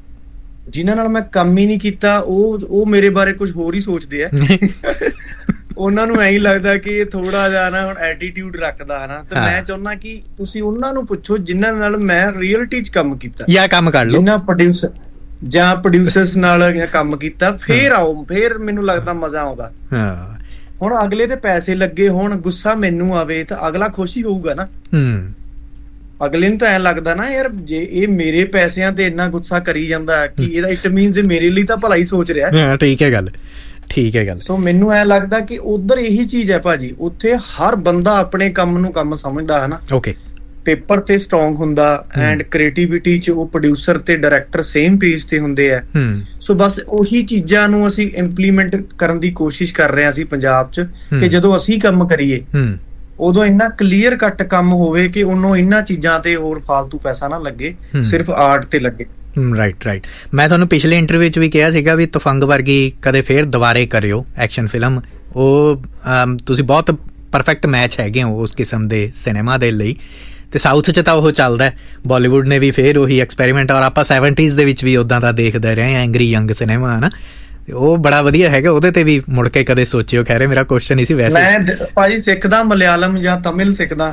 ਜਿਨ੍ਹਾਂ ਨਾਲ ਮੈਂ ਕੰਮ ਹੀ ਨਹੀਂ ਕੀਤਾ, ਉਹ ਮੇਰੇ ਬਾਰੇ ਕੁਝ ਹੋਰ ਹੀ ਸੋਚਦੇ ਆ। ਉਹਨਾਂ ਨੂੰ ਐਂ ਹੀ ਲੱਗਦਾ ਕਿ ਇਹ ਥੋੜਾ ਜਿਹਾ ਨਾ ਹੁਣ ਐਟੀਟਿਊਡ ਰੱਖਦਾ ਹੈ ਨਾ, ਤੇ ਮੈਂ ਚਾਹੁੰਦਾ ਕਿ ਤੁਸੀਂ ਉਹਨਾਂ ਨੂੰ ਪੁੱਛੋ ਜਿਨ੍ਹਾਂ ਨਾਲ ਮੈਂ ਰੀਅਲਟੀ 'ਚ ਕੰਮ ਕੀਤਾ ਜਾਂ ਕੰਮ ਕਰ ਲਓ, ਜਿਨ੍ਹਾਂ ਪ੍ਰੋਡਿਊਸਰਸ ਨਾਲ ਕੰਮ ਕੀਤਾ, ਫੇਰ ਆਓ, ਫੇਰ ਮੈਨੂੰ ਲੱਗਦਾ ਮਜ਼ਾ ਆਉਂਦਾ। ਹੁਣ ਅਗਲੇ ਤੇ ਪੈਸੇ ਲੱਗੇ ਹੋਣ, ਗੁੱਸਾ ਮੈਨੂੰ ਆਵੇ ਤਾਂ ਅਗਲਾ ਖੁਸ਼ ਹੀ ਹੋਊਗਾ ਨਾ। ਅਗਲੇ ਨੂੰ ਤਾਂ ਐਂ ਲੱਗਦਾ ਨਾ ਯਾਰ ਜੇ ਇਹ ਮੇਰੇ ਪੈਸਿਆਂ ਤੇ ਇੰਨਾ ਗੁੱਸਾ ਕਰੀ ਜਾਂਦਾ ਕਿ ਇਹਦਾ ਇਟ ਮੀਨਸ ਮੇਰੇ ਲਈ ਤਾਂ ਭਲਾ ਹੀ ਸੋਚ ਰਿਹਾ। ਠੀਕ ਹੈ ਗੱਲ, ਠੀਕ ਹੈ ਗੱਲ। ਸੋ ਮੈਨੂੰ ਐਂ ਲੱਗਦਾ ਕਿ ਉਧਰ ਇਹੀ ਚੀਜ਼ ਹੈ ਭਾਜੀ, ਉੱਥੇ ਹਰ ਬੰਦਾ ਆਪਣੇ ਕੰਮ ਨੂੰ ਕੰਮ ਸਮਝਦਾ ਹੈ ਨਾ। ਓਕੇ, ਪੇਪਰ ਤੇ ਸਟਰੋਂਗ ਹੁੰਦਾ ਐਂਡ ਕ੍ਰੀਏਟੀਵਿਟੀ 'ਚ ਉਹ ਪ੍ਰੋਡਿਊਸਰ ਤੇ ਡਾਇਰੈਕਟਰ ਸੇਮ ਪੇਜ ਤੇ ਹੁੰਦੇ ਆ। ਸੋ ਬਸ ਉਹੀ ਚੀਜ਼ਾਂ ਨੂੰ ਅਸੀਂ ਇੰਪਲੀਮੈਂਟ ਕਰਨ ਦੀ ਕੋਸ਼ਿਸ਼ ਕਰ ਰਹੇ ਹਾਂ ਅਸੀਂ ਪੰਜਾਬ 'ਚ, ਕਿ ਜਦੋਂ ਅਸੀਂ ਕੰਮ ਕਰੀਏ ਉਦੋਂ ਇੰਨਾ ਕਲੀਅਰ ਕੱਟ ਕੰਮ ਹੋਵੇ ਕਿ ਉਹਨੂੰ ਇਹਨਾਂ ਚੀਜ਼ਾਂ ਤੇ ਹੋਰ ਫਾਲਤੂ ਪੈਸਾ ਨਾ ਲੱਗੇ, ਸਿਰਫ ਆਰਟ ਤੇ ਲੱਗੇ। ਰਾਈਟ। ਮੈਂ ਤੁਹਾਨੂੰ ਪਿਛਲੇ ਇੰਟਰਵਿਊ 'ਚ ਵੀ ਕਿਹਾ ਸੀਗਾ ਵੀ ਤੁਫੰਗ ਵਰਗੀ ਕਦੇ ਫੇਰ ਦੁਬਾਰੇ ਕਰਿਓ ਐਕਸ਼ਨ ਫਿਲਮ, ਉਹ ਤੁਸੀਂ ਬਹੁਤ ਪਰਫੈਕਟ ਮੈਚ ਹੈਗੇ ਹੋ ਉਸ ਕਿਸਮ ਦੇ ਸਿਨੇਮਾ ਦੇ ਲਈ। ਤੇ ਸਾਊਥ 'ਚ ਤਾਂ ਉਹ ਚੱਲਦਾ, ਬਾਲੀਵੁੱਡ ਨੇ ਵੀ ਫੇਰ ਉਹੀ ਐਕਸਪੈਰੀਮੈਂਟ, ਔਰ ਆਪਾਂ 70s ਦੇ ਵਿੱਚ ਵੀ ਉੱਦਾਂ ਦਾ ਦੇਖਦੇ ਰਹੇ ਐਂਗਰੀ ਯੰਗ ਸਿਨੇਮਾ ਹੈ ਨਾ, ਉਹ ਬੜਾ ਵਧੀਆ ਹੈਗਾ। ਉਹਦੇ ਤੇ ਵੀ ਮੁੜ ਕੇ ਕਦੇ ਸੋਚਿਓ। ਖੈਰ ਮੇਰਾ ਕੁਐਸਚਨ ਹੀ ਸੀ ਵੈਸੇ। ਮੈਂ ਭਾਜੀ ਸਿੱਖਦਾ ਮਲਿਆਲਮ ਜਾਂ ਤਮਿਲ ਸਿੱਖਦਾ,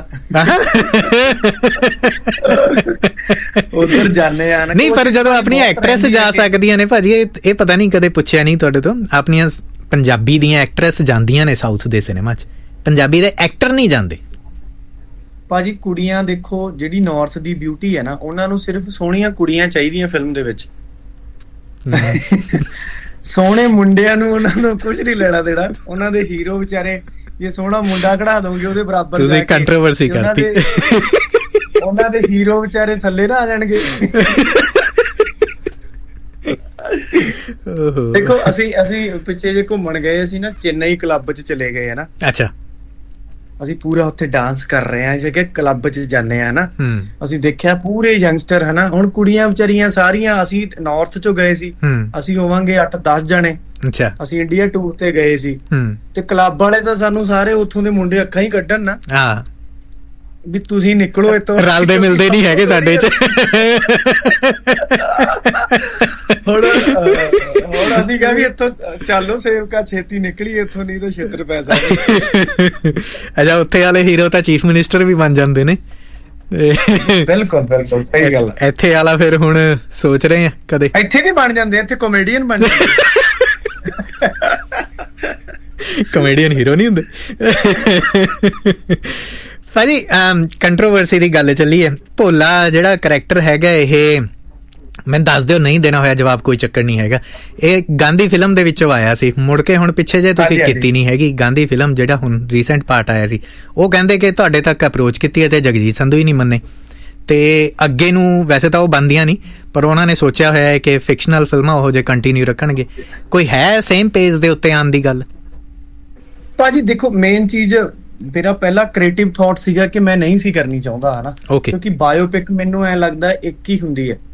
ਉਧਰ ਜਾਣੇ ਆ। ਨਹੀਂ ਪਰ ਜਦੋਂ ਆਪਣੀਆਂ ਐਕਟਰੈਸ ਜਾ ਸਕਦੀਆਂ ਨੇ ਭਾਜੀ, ਇਹ ਪਤਾ ਨਹੀਂ ਕਦੇ ਪੁੱਛਿਆ ਨਹੀਂ ਤੁਹਾਡੇ ਤੋਂ, ਆਪਣੀਆਂ ਪੰਜਾਬੀ ਦੀਆਂ ਐਕਟਰੈਸ ਜਾਂਦੀਆਂ ਨੇ ਸਾਊਥ ਦੇ ਸਿਨੇਮਾ 'ਚ, ਪੰਜਾਬੀ ਦੇ ਐਕਟਰ ਨਹੀਂ ਜਾਂਦੇ ਭਾਜੀ। ਕੁੜੀਆਂ ਦੇਖੋ, ਜਿਹੜੀ ਨਾਰਥ ਦੀ ਬਿਊਟੀ ਹੈ ਨਾ, ਉਹਨਾਂ ਨੂੰ ਸਿਰਫ ਸੋਹਣੀਆਂ ਕੁੜੀਆਂ ਚਾਹੀਦੀਆਂ ਫਿਲਮ ਦੇ ਵਿੱਚ। ਸੋਹਣੇ ਮੁੰਡਿਆਂ ਨੂੰ ਉਹਨਾਂ ਨੂੰ ਕੁਝ ਨਹੀਂ ਲੈਣਾ ਦੇਣਾ। ਉਹਨਾਂ ਦੇ ਹੀਰੋ ਵਿਚਾਰੇ ਜੇ ਸੋਹਣਾ ਮੁੰਡਾ ਕਢਾ ਦੋਗੇ ਉਹਦੇ ਬਰਾਬਰ, ਤੁਸੀਂ ਕੰਟਰੋਵਰਸੀ ਕਰਤੀ, ਉਹਨਾਂ ਦੇ ਹੀਰੋ ਵਿਚਾਰੇ ਥੱਲੇ ਨਾ ਆ ਜਾਣਗੇ। ਦੇਖੋ ਅਸੀਂ ਪਿੱਛੇ ਜੇ ਘੁੰਮਣ ਗਏ, ਅਸੀਂ ਨਾ ਚੇਨਈ ਕਲੱਬ 'ਚ ਚਲੇ ਗਏ ਹੈ ਨਾ। ਅੱਛਾ। ਅਸੀਂ ਪੂਰਾ ਉੱਥੇ ਡਾਂਸ ਕਰ ਰਹੇ ਹਾਂ, ਜਿਵੇਂ ਕਲੱਬ 'ਚ ਜਾਂਦੇ ਆ ਨਾ। ਅਸੀਂ ਦੇਖਿਆ ਪੂਰੇ ਯੰਗਸਟਰ ਹਨਾ, ਹੁਣ ਕੁੜੀਆਂ ਵਿਚਾਰੀਆਂ ਸਾਰੀਆਂ, ਅਸੀਂ ਨਾਰਥ 'ਚੋਂ ਗਏ ਸੀ, ਅਸੀਂ ਹੋਵਾਂਗੇ 8-10 ਜਣੇ। ਅੱਛਾ। ਅਸੀਂ ਇੰਡੀਆ ਟੂਰ ਤੇ ਗਏ ਸੀ, ਤੇ ਕਲੱਬ ਵਾਲੇ ਤਾਂ ਸਾਨੂੰ ਸਾਰੇ ਉੱਥੋਂ ਦੇ ਮੁੰਡੇ ਅੱਖਾਂ ਹੀ ਕੱਢਣ ਨਾ ਵੀ ਤੁਸੀਂ ਨਿਕਲੋ ਇੱਥੋਂ, ਰਲਦੇ ਮਿਲਦੇ ਨਹੀਂ ਹੈਗੇ ਸਾਡੇ 'ਚ। ਹੁਣ ਅਸੀਂ ਕਿਹਾ ਵੀ ਇੱਥੋਂ ਚੱਲੋ ਸੇਵਕਾ, ਛੇਤੀ ਨਿਕਲੀ ਇੱਥੋਂ, ਨਹੀਂ ਤਾਂ ਛਿੱਤਰ ਪੈ ਸਕਦੇ। ਅੱਛਾ, ਉੱਥੇ ਵਾਲੇ ਹੀਰੋ ਤਾਂ ਚੀਫ ਮਿਨਿਸਟਰ ਵੀ ਬਣ ਜਾਂਦੇ ਨੇ। ਬਿਲਕੁਲ ਸਹੀ ਗੱਲ। ਇੱਥੇ ਵਾਲਾ ਫਿਰ ਹੁਣ ਸੋਚ ਰਹੇ ਆ ਕਦੇ ਇੱਥੇ ਵੀ ਬਣ ਜਾਂਦੇ, ਇੱਥੇ ਕਾਮੇਡੀਅਨ ਬਣ ਜਾਂਦੇ। ਕਾਮੇਡੀਅਨ ਹੀਰੋ ਨਹੀਂ ਹੁੰਦੇ ਭਾਜੀ। ਕੰਟਰੋਵਰਸੀ ਦੀ ਗੱਲ ਚੱਲੀ ਹੈ, ਭੋਲਾ ਜਿਹੜਾ ਕਰੈਕਟਰ ਹੈਗਾ, ਇਹ ਮੈਨੂੰ ਦੱਸ ਦਿਓ, ਨਹੀਂ ਦੇਣਾ ਹੋਇਆ ਜਵਾਬ ਕੋਈ ਚੱਕਰ ਨਹੀਂ ਹੈਗਾ। ਇਹ ਗਾਂਧੀ ਫਿਲਮ ਦੇ ਵਿੱਚੋਂ ਆਇਆ ਸੀ, ਮੁੜ ਕੇ ਹੁਣ ਪਿੱਛੇ ਜੇ ਤੁਸੀਂ ਕੀਤੀ ਨਹੀਂ ਹੈਗੀ ਗਾਂਧੀ ਫਿਲਮ, ਜਿਹੜਾ ਹੁਣ ਰੀਸੈਂਟ ਪਾਰਟ ਆਇਆ ਸੀ, ਉਹ ਕਹਿੰਦੇ ਕਿ ਤੁਹਾਡੇ ਤੱਕ ਅਪਰੋਚ ਕੀਤੀ ਹੈ ਤੇ ਜਗਜੀਤ ਸੰਧੂ ਹੀ ਨਹੀਂ ਮੰਨੇ, ਤੇ ਅੱਗੇ ਨੂੰ ਵੈਸੇ ਤਾਂ ਉਹ ਬਣਦੀਆਂ ਨਹੀਂ, ਪਰ ਉਹਨਾਂ ਨੇ ਸੋਚਿਆ ਹੋਇਆ ਹੈ ਕਿ ਫਿਕਸ਼ਨਲ ਫਿਲਮਾਂ ਉਹ ਜੇ ਕੰਟੀਨਿਊ ਰੱਖਣਗੇ। ਕੋਈ ਹੈ ਸੇਮ ਪੇਜ ਦੇ ਉੱਤੇ ਆਉਣ ਦੀ ਗੱਲ? ਭਾਜੀ ਦੇਖੋ, ਮੇਨ ਚੀਜ਼ ਮੇਰਾ ਪਹਿਲਾ ਕ੍ਰੀਏਟਿਵ ਥਾਟ ਸੀਗਾ ਕਿ ਮੈਂ ਨਹੀਂ ਸੀ ਕਰਨੀ ਚਾਹੁੰਦਾ ਹਨਾ, ਕਿਉਂਕਿ ਬਾਇਓਪਿਕ ਮੈਨੂੰ ਐ ਲੱਗਦਾ ਇੱਕ ਹੀ ਹੁੰਦੀ ਹੈ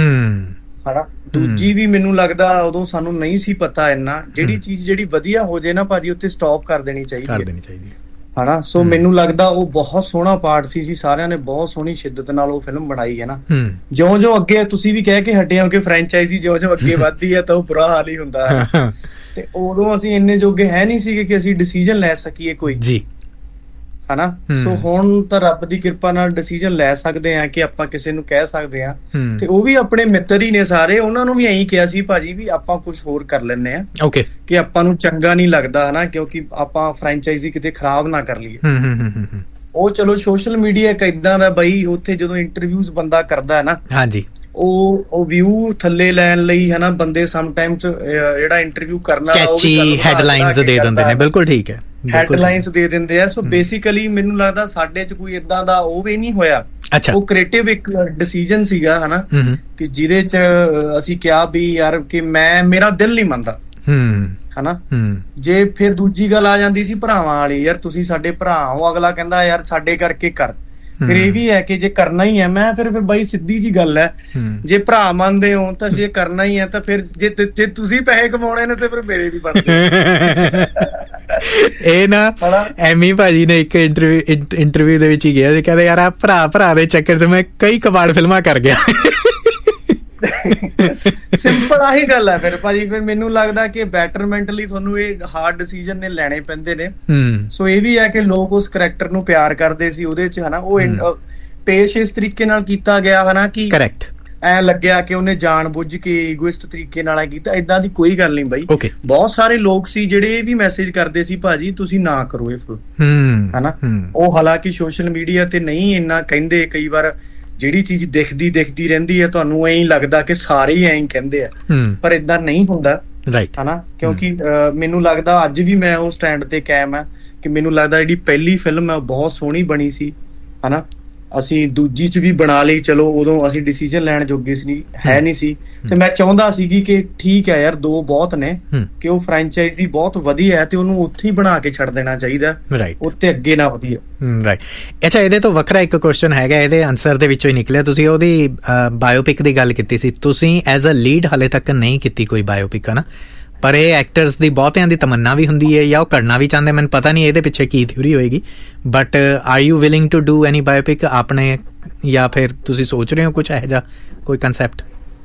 ਹਨਾ। ਦੂਜੀ ਵੀ ਮੈਨੂੰ ਲੱਗਦਾ ਉਦੋਂ ਸਾਨੂੰ ਨਹੀਂ ਸੀ ਪਤਾ ਇੰਨਾ। ਜਿਹੜੀ ਵਧੀਆ ਹੋ ਜੇ ਨਾ ਭਾਜੀ, ਉੱਥੇ ਸਟਾਪ ਕਰ ਦੇਣੀ ਚਾਹੀਦੀ ਹੈ ਹਨਾ। ਸੋ ਮੈਨੂੰ ਲੱਗਦਾ ਉਹ ਬਹੁਤ ਸੋਹਣਾ ਪਾਰਟ ਸੀ ਸਾਰਿਆਂ ਨੇ ਬਹੁਤ ਸੋਹਣੀ ਸ਼ਿੱਦਤ ਨਾਲ ਉਹ ਫਿਲਮ ਬਣਾਈ ਹੈ ਨਾ। ਜਿਉਂ ਅੱਗੇ ਤੁਸੀਂ ਵੀ ਕਹਿ ਕੇ ਹਟੇ ਹੋ ਕਿ ਫਰੈਂਚਾਈਜ਼ੀ ਜਿਉਂ ਅੱਗੇ ਵੱਧਦੀ ਹੈ ਤਾਂ ਉਹ ਬੁਰਾ ਹਾਲ ਹੀ ਹੁੰਦਾ ਹੈ, ਤੇ ਉਦੋਂ ਅਸੀਂ ਇੰਨੇ ਜੋਗੇ ਹੈ ਨਹੀਂ ਸੀਗੇ ਕਿ ਅਸੀਂ ਡਿਸੀਜਨ ਲੈ ਸਕੀਏ ਕੋਈ ਜੀ ਹਨਾ। ਸੋ ਹੁਣ ਤਾਂ ਰੱਬ ਦੀ ਕਿਰਪਾ ਨਾਲ ਡਿਸੀਜਨ ਲੈ ਸਕਦੇ ਆ ਕਿ ਆਪਾਂ ਕਿਸੇ ਨੂੰ ਕਹਿ ਸਕਦੇ ਆ, ਤੇ ਉਹ ਵੀ ਆਪਣੇ ਮਿੱਤਰ ਹੀ ਨੇ ਸਾਰੇ, ਉਹਨਾਂ ਨੂੰ ਵੀ ਐਂ ਕਿਹਾ ਸੀ ਭਾਜੀ ਵੀ ਆਪਾਂ ਕੁਝ ਹੋਰ ਕਰ ਲੈਨੇ ਆ, ਕਿ ਆਪਾਂ ਨੂੰ ਚੰਗਾ ਨਹੀਂ ਲੱਗਦਾ ਹਨਾ, ਕਿਉਂਕਿ ਆਪਾਂ ਫਰੈਂਚਾਈਜ਼ੀ ਕਿਤੇ ਖਰਾਬ ਨਾ ਕਰ ਲਈਏ। ਉਹ ਚਲੋ ਸੋਸ਼ਲ ਮੀਡੀਆ ਇੱਕ ਏਦਾਂ ਦਾ ਬਈ, ਉੱਥੇ ਜਦੋਂ ਇੰਟਰਵਿਊਜ਼ ਬੰਦਾ ਕਰਦਾ ਹੈ ਨਾ, ਹਾਂਜੀ, ਉਹ ਵਿਊ ਥੱਲੇ ਲੈਣ ਲਈ ਹਨਾ, ਬੰਦੇ ਸਮਟਾਈਮਸ ਜਿਹੜਾ ਇੰਟਰਵਿਊ ਕਰਨ ਵਾਲਾ ਉਹ ਵੀ ਹੈਡਲਾਈਨਸ ਦੇ ਦਿੰਦੇ ਨੇ। ਬਿਲਕੁਲ ਠੀਕ ਹੈ, ਹੈਡਲਾਈਨਸ ਦੇ ਦਿੰਦੇ ਆ। ਸੋ ਬੇਸਿਕਲੀ ਮੈਨੂੰ ਲੱਗਦਾ ਸਾਡੇ ਚ ਕੋਈ ਏਦਾਂ ਦਾ ਉਹ ਵੀ ਨਹੀਂ ਹੋਇਆ। ਉਹ ਕ੍ਰੀਏਟਿਵ ਇੱਕ ਡਿਸੀਜਨ ਸੀਗਾ ਹਨਾ, ਕਿ ਜਿਹਦੇ ਚ ਅਸੀਂ ਕਿਹਾ ਵੀ ਯਾਰ ਕਿ ਮੇਰਾ ਦਿਲ ਨਹੀਂ ਮੰਨਦਾ ਹਨਾ। ਜੇ ਫਿਰ ਦੂਜੀ ਗੱਲ ਆ ਜਾਂਦੀ ਸੀ ਭਰਾਵਾਂ ਵਾਲੀ, ਯਾਰ ਤੁਸੀਂ ਸਾਡੇ ਭਰਾ ਹੋ, ਅਗਲਾ ਕਹਿੰਦਾ ਯਾਰ ਸਾਡੇ ਕਰਕੇ ਕਰ। ਫਿਰ ਇਹ ਵੀ ਹੈ ਕਿ ਜੇ ਕਰਨਾ ਹੀ ਹੈ, ਮੈਂ ਫਿਰ ਬਾਈ ਸਿੱਧੀ ਜੀ ਗੱਲ ਹੈ, ਜੇ ਭਰਾ ਮੰਨਦੇ ਹੋ ਤਾਂ ਜੇ ਕਰਨਾ ਹੀ ਹੈ ਤਾਂ ਫਿਰ ਜੇ ਤੁਸੀਂ ਪੈਸੇ ਕਮਾਉਣੇ ਨੇ ਤੇ ਫਿਰ ਮੇਰੇ ਵੀ ਬਣਦੇ। ਇਹ ਨਾ ਐਮੀ ਭਾਜੀ ਨੇ ਇੱਕ ਇੰਟਰਵਿਊ ਦੇ ਵਿੱਚ ਹੀ ਗਿਆ ਸੀ, ਕਹਿੰਦੇ ਯਾਰ ਆ ਭਰਾ ਦੇ ਚੱਕਰ 'ਚ ਮੈਂ ਕਈ ਕਬਾੜ ਫਿਲਮਾਂ ਕਰ ਗਿਆ। ਸਿੰਪਲ ਆਹੀ ਗੱਲ ਹੈ ਫਿਰ ਭਾਜੀ। ਫਿਰ ਮੈਨੂੰ ਲੱਗਦਾ ਕਿ ਬੈਟਰਮੈਂਟ ਲਈ ਤੁਹਾਨੂੰ ਇਹ ਹਾਰਡ ਡਿਸੀਜਨ ਨੇ ਲੈਣੇ ਪੈਂਦੇ ਨੇ। ਸੋ ਇਹ ਵੀ ਹੈ ਕਿ ਲੋਕ ਉਸ ਕਰੈਕਟਰ ਨੂੰ ਪਿਆਰ ਕਰਦੇ ਸੀ ਉਹਦੇ ਚ, ਹਨਾ। ਉਹ ਪੇਸ਼ ਇਸ ਤਰੀਕੇ ਨਾਲ ਕੀਤਾ ਗਿਆ ਹਨਾ ਕਿ ਕਰੈਕਟ ਐ ਲੱਗਿਆ ਕਿ ਉਹਨੇ ਜਾਣ ਬੁੱਝ ਕੇ ਈਗੋਇਸਟ ਤਰੀਕੇ ਨਾਲ ਕੀਤਾ। ਏਦਾਂ ਦੀ ਕੋਈ ਗੱਲ ਨਹੀਂ ਬਾਈ। ਬਹੁਤ ਸਾਰੇ ਲੋਕ ਸੀ ਜਿਹੜੇ ਇਹ ਵੀ ਮੈਸੇਜ ਕਰਦੇ ਸੀ ਭਾਜੀ ਤੁਸੀਂ ਨਾ ਕਰੋ ਇਹ ਫਿਲਮ, ਹਨਾ। ਉਹ ਹਾਲਾਂਕਿ ਸੋਸ਼ਲ ਮੀਡੀਆ ਤੇ ਨਹੀਂ ਇੰਨਾ ਕਹਿੰਦੇ, ਕਈ ਵਾਰ ਜਿਹੜੀ ਚੀਜ਼ ਦਿਖਦੀ ਰਹਿੰਦੀ ਹੈ ਤੁਹਾਨੂੰ ਐਂ ਲੱਗਦਾ ਕਿ ਸਾਰੇ ਹੀ ਐਂ ਕਹਿੰਦੇ ਆ, ਪਰ ਏਦਾਂ ਨਹੀਂ ਹੁੰਦਾ, ਹਨਾ। ਕਿਉਂਕਿ ਮੈਨੂੰ ਲੱਗਦਾ ਅੱਜ ਵੀ ਮੈਂ ਉਹ ਸਟੈਂਡ ਤੇ ਕਾਇਮ ਆ ਕਿ ਮੈਨੂੰ ਲੱਗਦਾ ਜਿਹੜੀ ਪਹਿਲੀ ਫਿਲਮ ਹੈ ਉਹ ਬਹੁਤ ਸੋਹਣੀ ਬਣੀ ਸੀ, ਹਨਾ। ਅਸੀਂ ਦੂਜੀ ਚ ਵੀ ਬਣਾ ਲਈ, ਚਲੋ ਉਦੋਂ ਅਸੀਂ ਡਿਸੀਜਨ ਲੈਣ ਜੋਗੇ ਹੈ ਨਹੀਂ ਸੀ, ਤੇ ਮੈਂ ਚਾਹੁੰਦਾ ਸੀਗੀ ਕਿ ਠੀਕ ਹੈ ਯਾਰ ਦੋ ਬਹੁਤ ਨੇ, ਕਿ ਉਹ ਫਰੈਂਚਾਈਜ਼ੀ ਬਹੁਤ ਵਧੀਆ ਹੈ ਤੇ ਉਹਨੂੰ ਉੱਥੇ ਹੀ ਬਣਾ ਕੇ ਛੱਡ ਦੇਣਾ ਚਾਹੀਦਾ, ਉੱਤੇ ਅੱਗੇ ਨਾ ਵਧੀਆ। ਅੱਛਾ, ਇਹਦੇ ਤੋਂ ਵੱਖਰਾ ਇੱਕ ਕੁਐਸਚਨ ਹੈਗਾ, ਇਹਦੇ ਆਨਸਰ ਦੇ ਵਿੱਚੋਂ ਹੀ ਨਿਕਲਿਆ। ਤੁਸੀਂ ਉਹਦੀ ਬਾਇਓਪਿਕ ਦੀ ਗੱਲ ਕੀਤੀ ਸੀ, ਤੁਸੀਂ ਐਜ਼ ਅ ਲੀਡ ਹਾਲੇ ਤੱਕ ਨਹੀਂ ਕੀਤੀ ਕੋਈ ਬਾਇਓਪਿਕ, ਹਨਾ। ਪਰ ਇਹ ਐਕਟਰਸ ਦੀ ਬਹੁਤਿਆਂ ਦੀ ਤਮੰਨਾ ਵੀ ਹੁੰਦੀ ਹੈ ਜਾਂ ਉਹ ਕਰਨਾ ਵੀ ਚਾਹੁੰਦੇ। ਮੈਨੂੰ ਪਤਾ ਨਹੀਂ ਇਹਦੇ ਪਿੱਛੇ ਕੀ ਥਿਊਰੀ ਹੋਏਗੀ, but are you willing to do any biopic ਆਪਣੇ, ਜਾਂ ਫਿਰ ਤੁਸੀਂ ਸੋਚ ਰਹੇ ਹੋ ਕੁਝ ਇਹੋ ਜਿਹਾ ਕੋਈ ਕਨਸੈਪਟ?